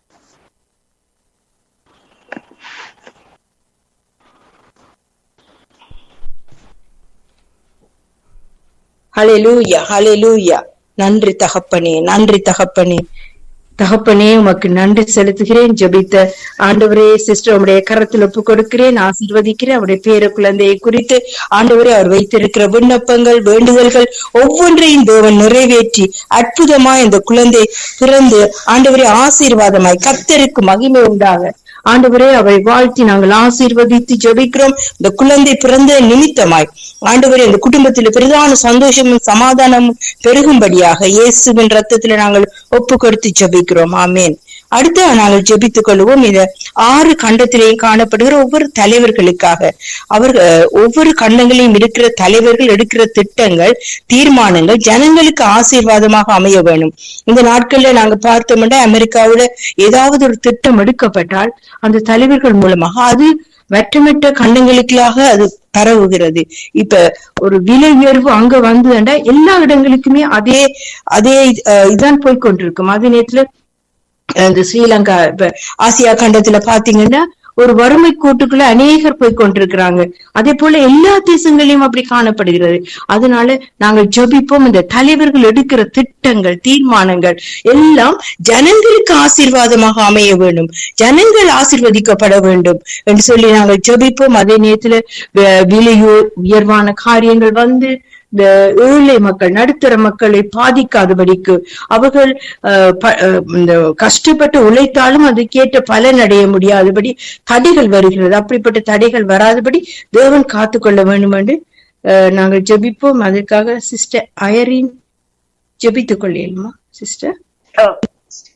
D: ஹல்லேலூயா, ஹல்லேலூயா. நன்றி தகப்பனே, நன்றி தகப்பனே. தகப்பனே உமக்கு நன்றி செலுத்துகிறேன். ஜெபித்த ஆண்டவரே சிஸ்டர் உடைய கரத்தில் ஒப்பு கொடுக்கிறேன், ஆசீர்வதிக்கிறேன். அவருடைய பேர குழந்தையை குறித்து ஆண்டவரே அவர் வைத்திருக்கிற விண்ணப்பங்கள், வேண்டுதல்கள் ஒவ்வொன்றையும் தேவன் நிறைவேற்றி அற்புதமாய் இந்த குழந்தை பிறந்து ஆண்டவரே ஆசீர்வாதமாய் கர்த்தருக்கு மகிமை உண்டாக ஆண்டவரே அவரை வாழ்த்தி நாங்கள் ஆசீர்வதித்து ஜெபிக்கிறோம். இந்த குழந்தை பிறந்த நிமித்தமாய் ஆண்டவரே இந்த குடும்பத்தில் பிரதான சந்தோஷமும் சமாதானமும் பெருகும்படியாக இயேசுவின் ரத்தத்துல நாங்கள் ஒப்பு கொடுத்து ஜெபிக்கிறோம். ஆமேன். அடுத்து நாங்கள் ஜெபித்துக் கொள்வோம். இந்த ஆறு கண்டத்திலேயும் காணப்படுகிற ஒவ்வொரு தலைவர்களுக்காக அவர்கள் ஒவ்வொரு கண்டங்களையும் இருக்கிற தலைவர்கள் எடுக்கிற திட்டங்கள், தீர்மானங்கள் ஜனங்களுக்கு ஆசீர்வாதமாக அமைய வேணும். இந்த நாட்கள்ல நாங்க பார்த்தோம்னா அமெரிக்காவுல ஏதாவது ஒரு திட்டம் எடுக்கப்பட்டால் அந்த தலைவர்கள் மூலமாக அது வெற்றமிட்ட கண்டங்களுக்காக அது பரவுகிறது. இப்ப ஒரு விலை உயர்வு அங்க வந்ததுண்டா எல்லா இடங்களுக்குமே அதே அதே இதான் போய்கொண்டிருக்கும். அதே நேரத்துல இந்த ஸ்ரீலங்கா இப்ப ஆசியா கண்டத்துல பாத்தீங்கன்னா ஒரு வறுமை கோட்டுக்குள்ள அநேகர் போய் கொண்டிருக்கிறாங்க. அதே போல எல்லா தேசங்களையும் அப்படி காணப்படுகிறது. அதனால நாங்கள் ஜெபிப்போம், இந்த தலைவர்கள் எடுக்கிற திட்டங்கள், தீர்மானங்கள் எல்லாம் ஜனங்களுக்கு ஆசீர்வாதமாக அமைய வேண்டும், ஜனங்கள் ஆசீர்வதிக்கப்பட வேண்டும் என்று சொல்லி நாங்கள் ஜெபிப்போம். அதே நேரத்துல விலை உயர்வான காரியங்கள் வந்து இந்த ஏழை மக்கள், நடுத்தர மக்களை பாதிக்காதபடிக்கு அவர்கள் இந்த கஷ்டப்பட்டு உழைத்தாலும் அதுக்கேற்ற பலன் அடைய முடியாதபடி தடைகள் வருகிறது. அப்படிப்பட்ட தடைகள் வராதபடி தேவன் காத்து கொள்ள வேண்டும் என்று நாங்கள் ஜெபிப்போம். அதற்காக சிஸ்டர் அயரின் ஜெபித்துக் கொள்ளேமா சிஸ்டர்?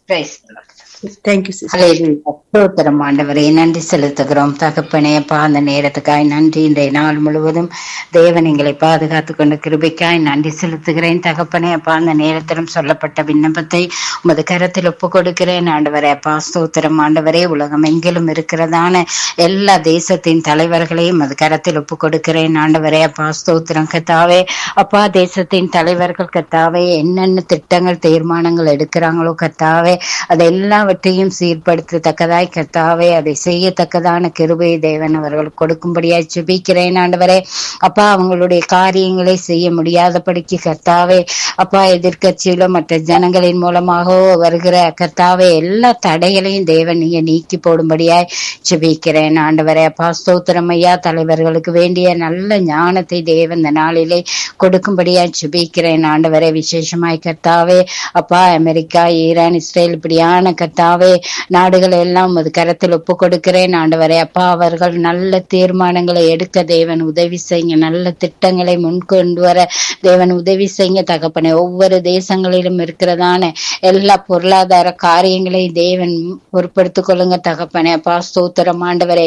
H: Price
D: thank you sister.
H: ஹல்லேலூயா. ஸ்தோத்திரம் ஆண்டவரே, நன்றி செலுத்துகிறோம் தகப்பனே. அப்பா அந்த நேரத்துக்காய் நன்றி. இன்றைய நாள் முழுவதும் தேவன் எங்களை பாதுகாத்து கொண்ட கிருபைக்காய் நன்றி செலுத்துகிறேன் தகப்பனே. அப்பா அந்த நேரத்திலும் சொல்லப்பட்ட விண்ணப்பத்தை உமது கரத்தில் ஒப்பு கொடுக்கிறேன் ஆண்டவரே. அப்பா ஸ்தோத்திரம் ஆண்டவரே. உலகம் எங்கிலும் இருக்கிறதான எல்லா தேசத்தின் தலைவர்களையும் அது கரத்தில் ஒப்பு கொடுக்கிறேன் ஆண்டவரே. அப்பா ஸ்தோத்திரம் கத்தாவே. அப்பா தேசத்தின் தலைவர்கள் கத்தாவே என்னென்ன திட்டங்கள் தீர்மானங்கள் எடுக்கிறாங்களோ கத்தாவே அதெல்லாம் எல்லாவற்றையும் சீர்படுத்தத்தக்கதாய் கர்த்தாவே அதை செய்யத்தக்கதான கிருபை தேவன் அவர்கள் கொடுக்கும்படியாய் ஜெபிக்கிறேன் ஆண்டவரே. அப்பா அவங்களுடைய காரியங்களை செய்ய முடியாதபடிக்கு கர்த்தாவே அப்பா எதிர்கட்சியிலோ மற்ற ஜனங்களின் மூலமாக வருகிற கர்த்தாவே எல்லா தடைகளையும் தேவன் நீங்க நீக்கி போடும்படியாய் ஜெபிக்கிறேன் ஆண்டவரே. அப்பா ஸ்தோத்திரம் ஐயா. தலைவர்களுக்கு வேண்டிய நல்ல ஞானத்தை தேவன் இந்த நாளிலே கொடுக்கும்படியாய் ஜெபிக்கிறேன் ஆண்டவரே. விசேஷமாய் கர்த்தாவே அப்பா அமெரிக்கா, ஈரான், இஸ்ரேல் இப்படியான கர்த்தாவே நாடுகள் எல்லாம் அது கரத்தில் ஒப்பு கொடுக்கிறேன் ஆண்டவரே. அப்பா அவர்கள் நல்ல தீர்மானங்களை எடுக்க தேவன் உதவி செய்யுங்க. நல்ல திட்டங்களை முன்கொண்டு வர தேவன் உதவி செய்யுங்க தகப்பனே. ஒவ்வொரு தேசங்களிலும் இருக்கிறதான எல்லா பொருளாதார காரியங்களையும் தேவன் பொறுப்படுத்திக் கொள்ளுங்க தகப்பனே. அப்பா ஸ்தோத்திரம் ஆண்டவரே.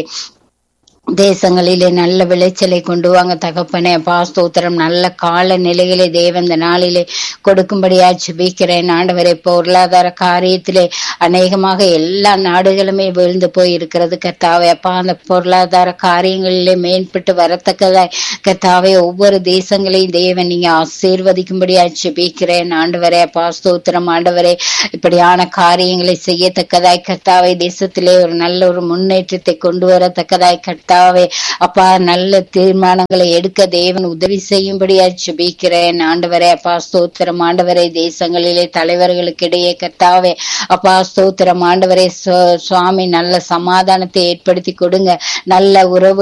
H: தேசங்களிலே நல்ல விளைச்சலை கொண்டு வாங்க தகப்பனே. அப்பா ஸ்தோத்திரம். நல்ல கால நிலைகளை தேவன் இந்த நாளிலே கொடுக்கும்படியா ஜெபிக்கிறேன் ஆண்டவரே. பொருளாதார காரியத்திலே அநேகமாக எல்லா நாடுகளுமே வீழ்ந்து போய் இருக்கிறது கர்த்தாவே. அப்பா அந்த பொருளாதார காரியங்களிலே மேம்பட்டு வரத்தக்கதாய் கர்த்தாவே ஒவ்வொரு தேசங்களையும் தேவன் நீங்க ஆசீர்வதிக்கும்படியா ஜெபிக்கிறேன் ஆண்டவரே. அப்பா ஸ்தோத்திரம் ஆண்டவரே. இப்படியான காரியங்களை செய்யத்தக்கதாய் கர்த்தாவே தேசத்திலே ஒரு நல்ல ஒரு முன்னேற்றத்தை கொண்டு வரத்தக்கதாய் கர்த்தா அப்பா நல்ல தீர்மானங்களை எடுக்க தேவன் உதவி செய்யும்படியா ஜெபிக்கிறேன் ஆண்டவரே. அப்பா ஸ்தோத்திரம் ஆண்டவரே. தேசங்களிலே தலைவர்களுக்கு இடையே கர்த்தாவே அப்பா ஸ்தோத்திரம் ஆண்டவரே. சுவாமி நல்ல சமாதானத்தை ஏற்படுத்தி கொடுங்க. நல்ல உறவு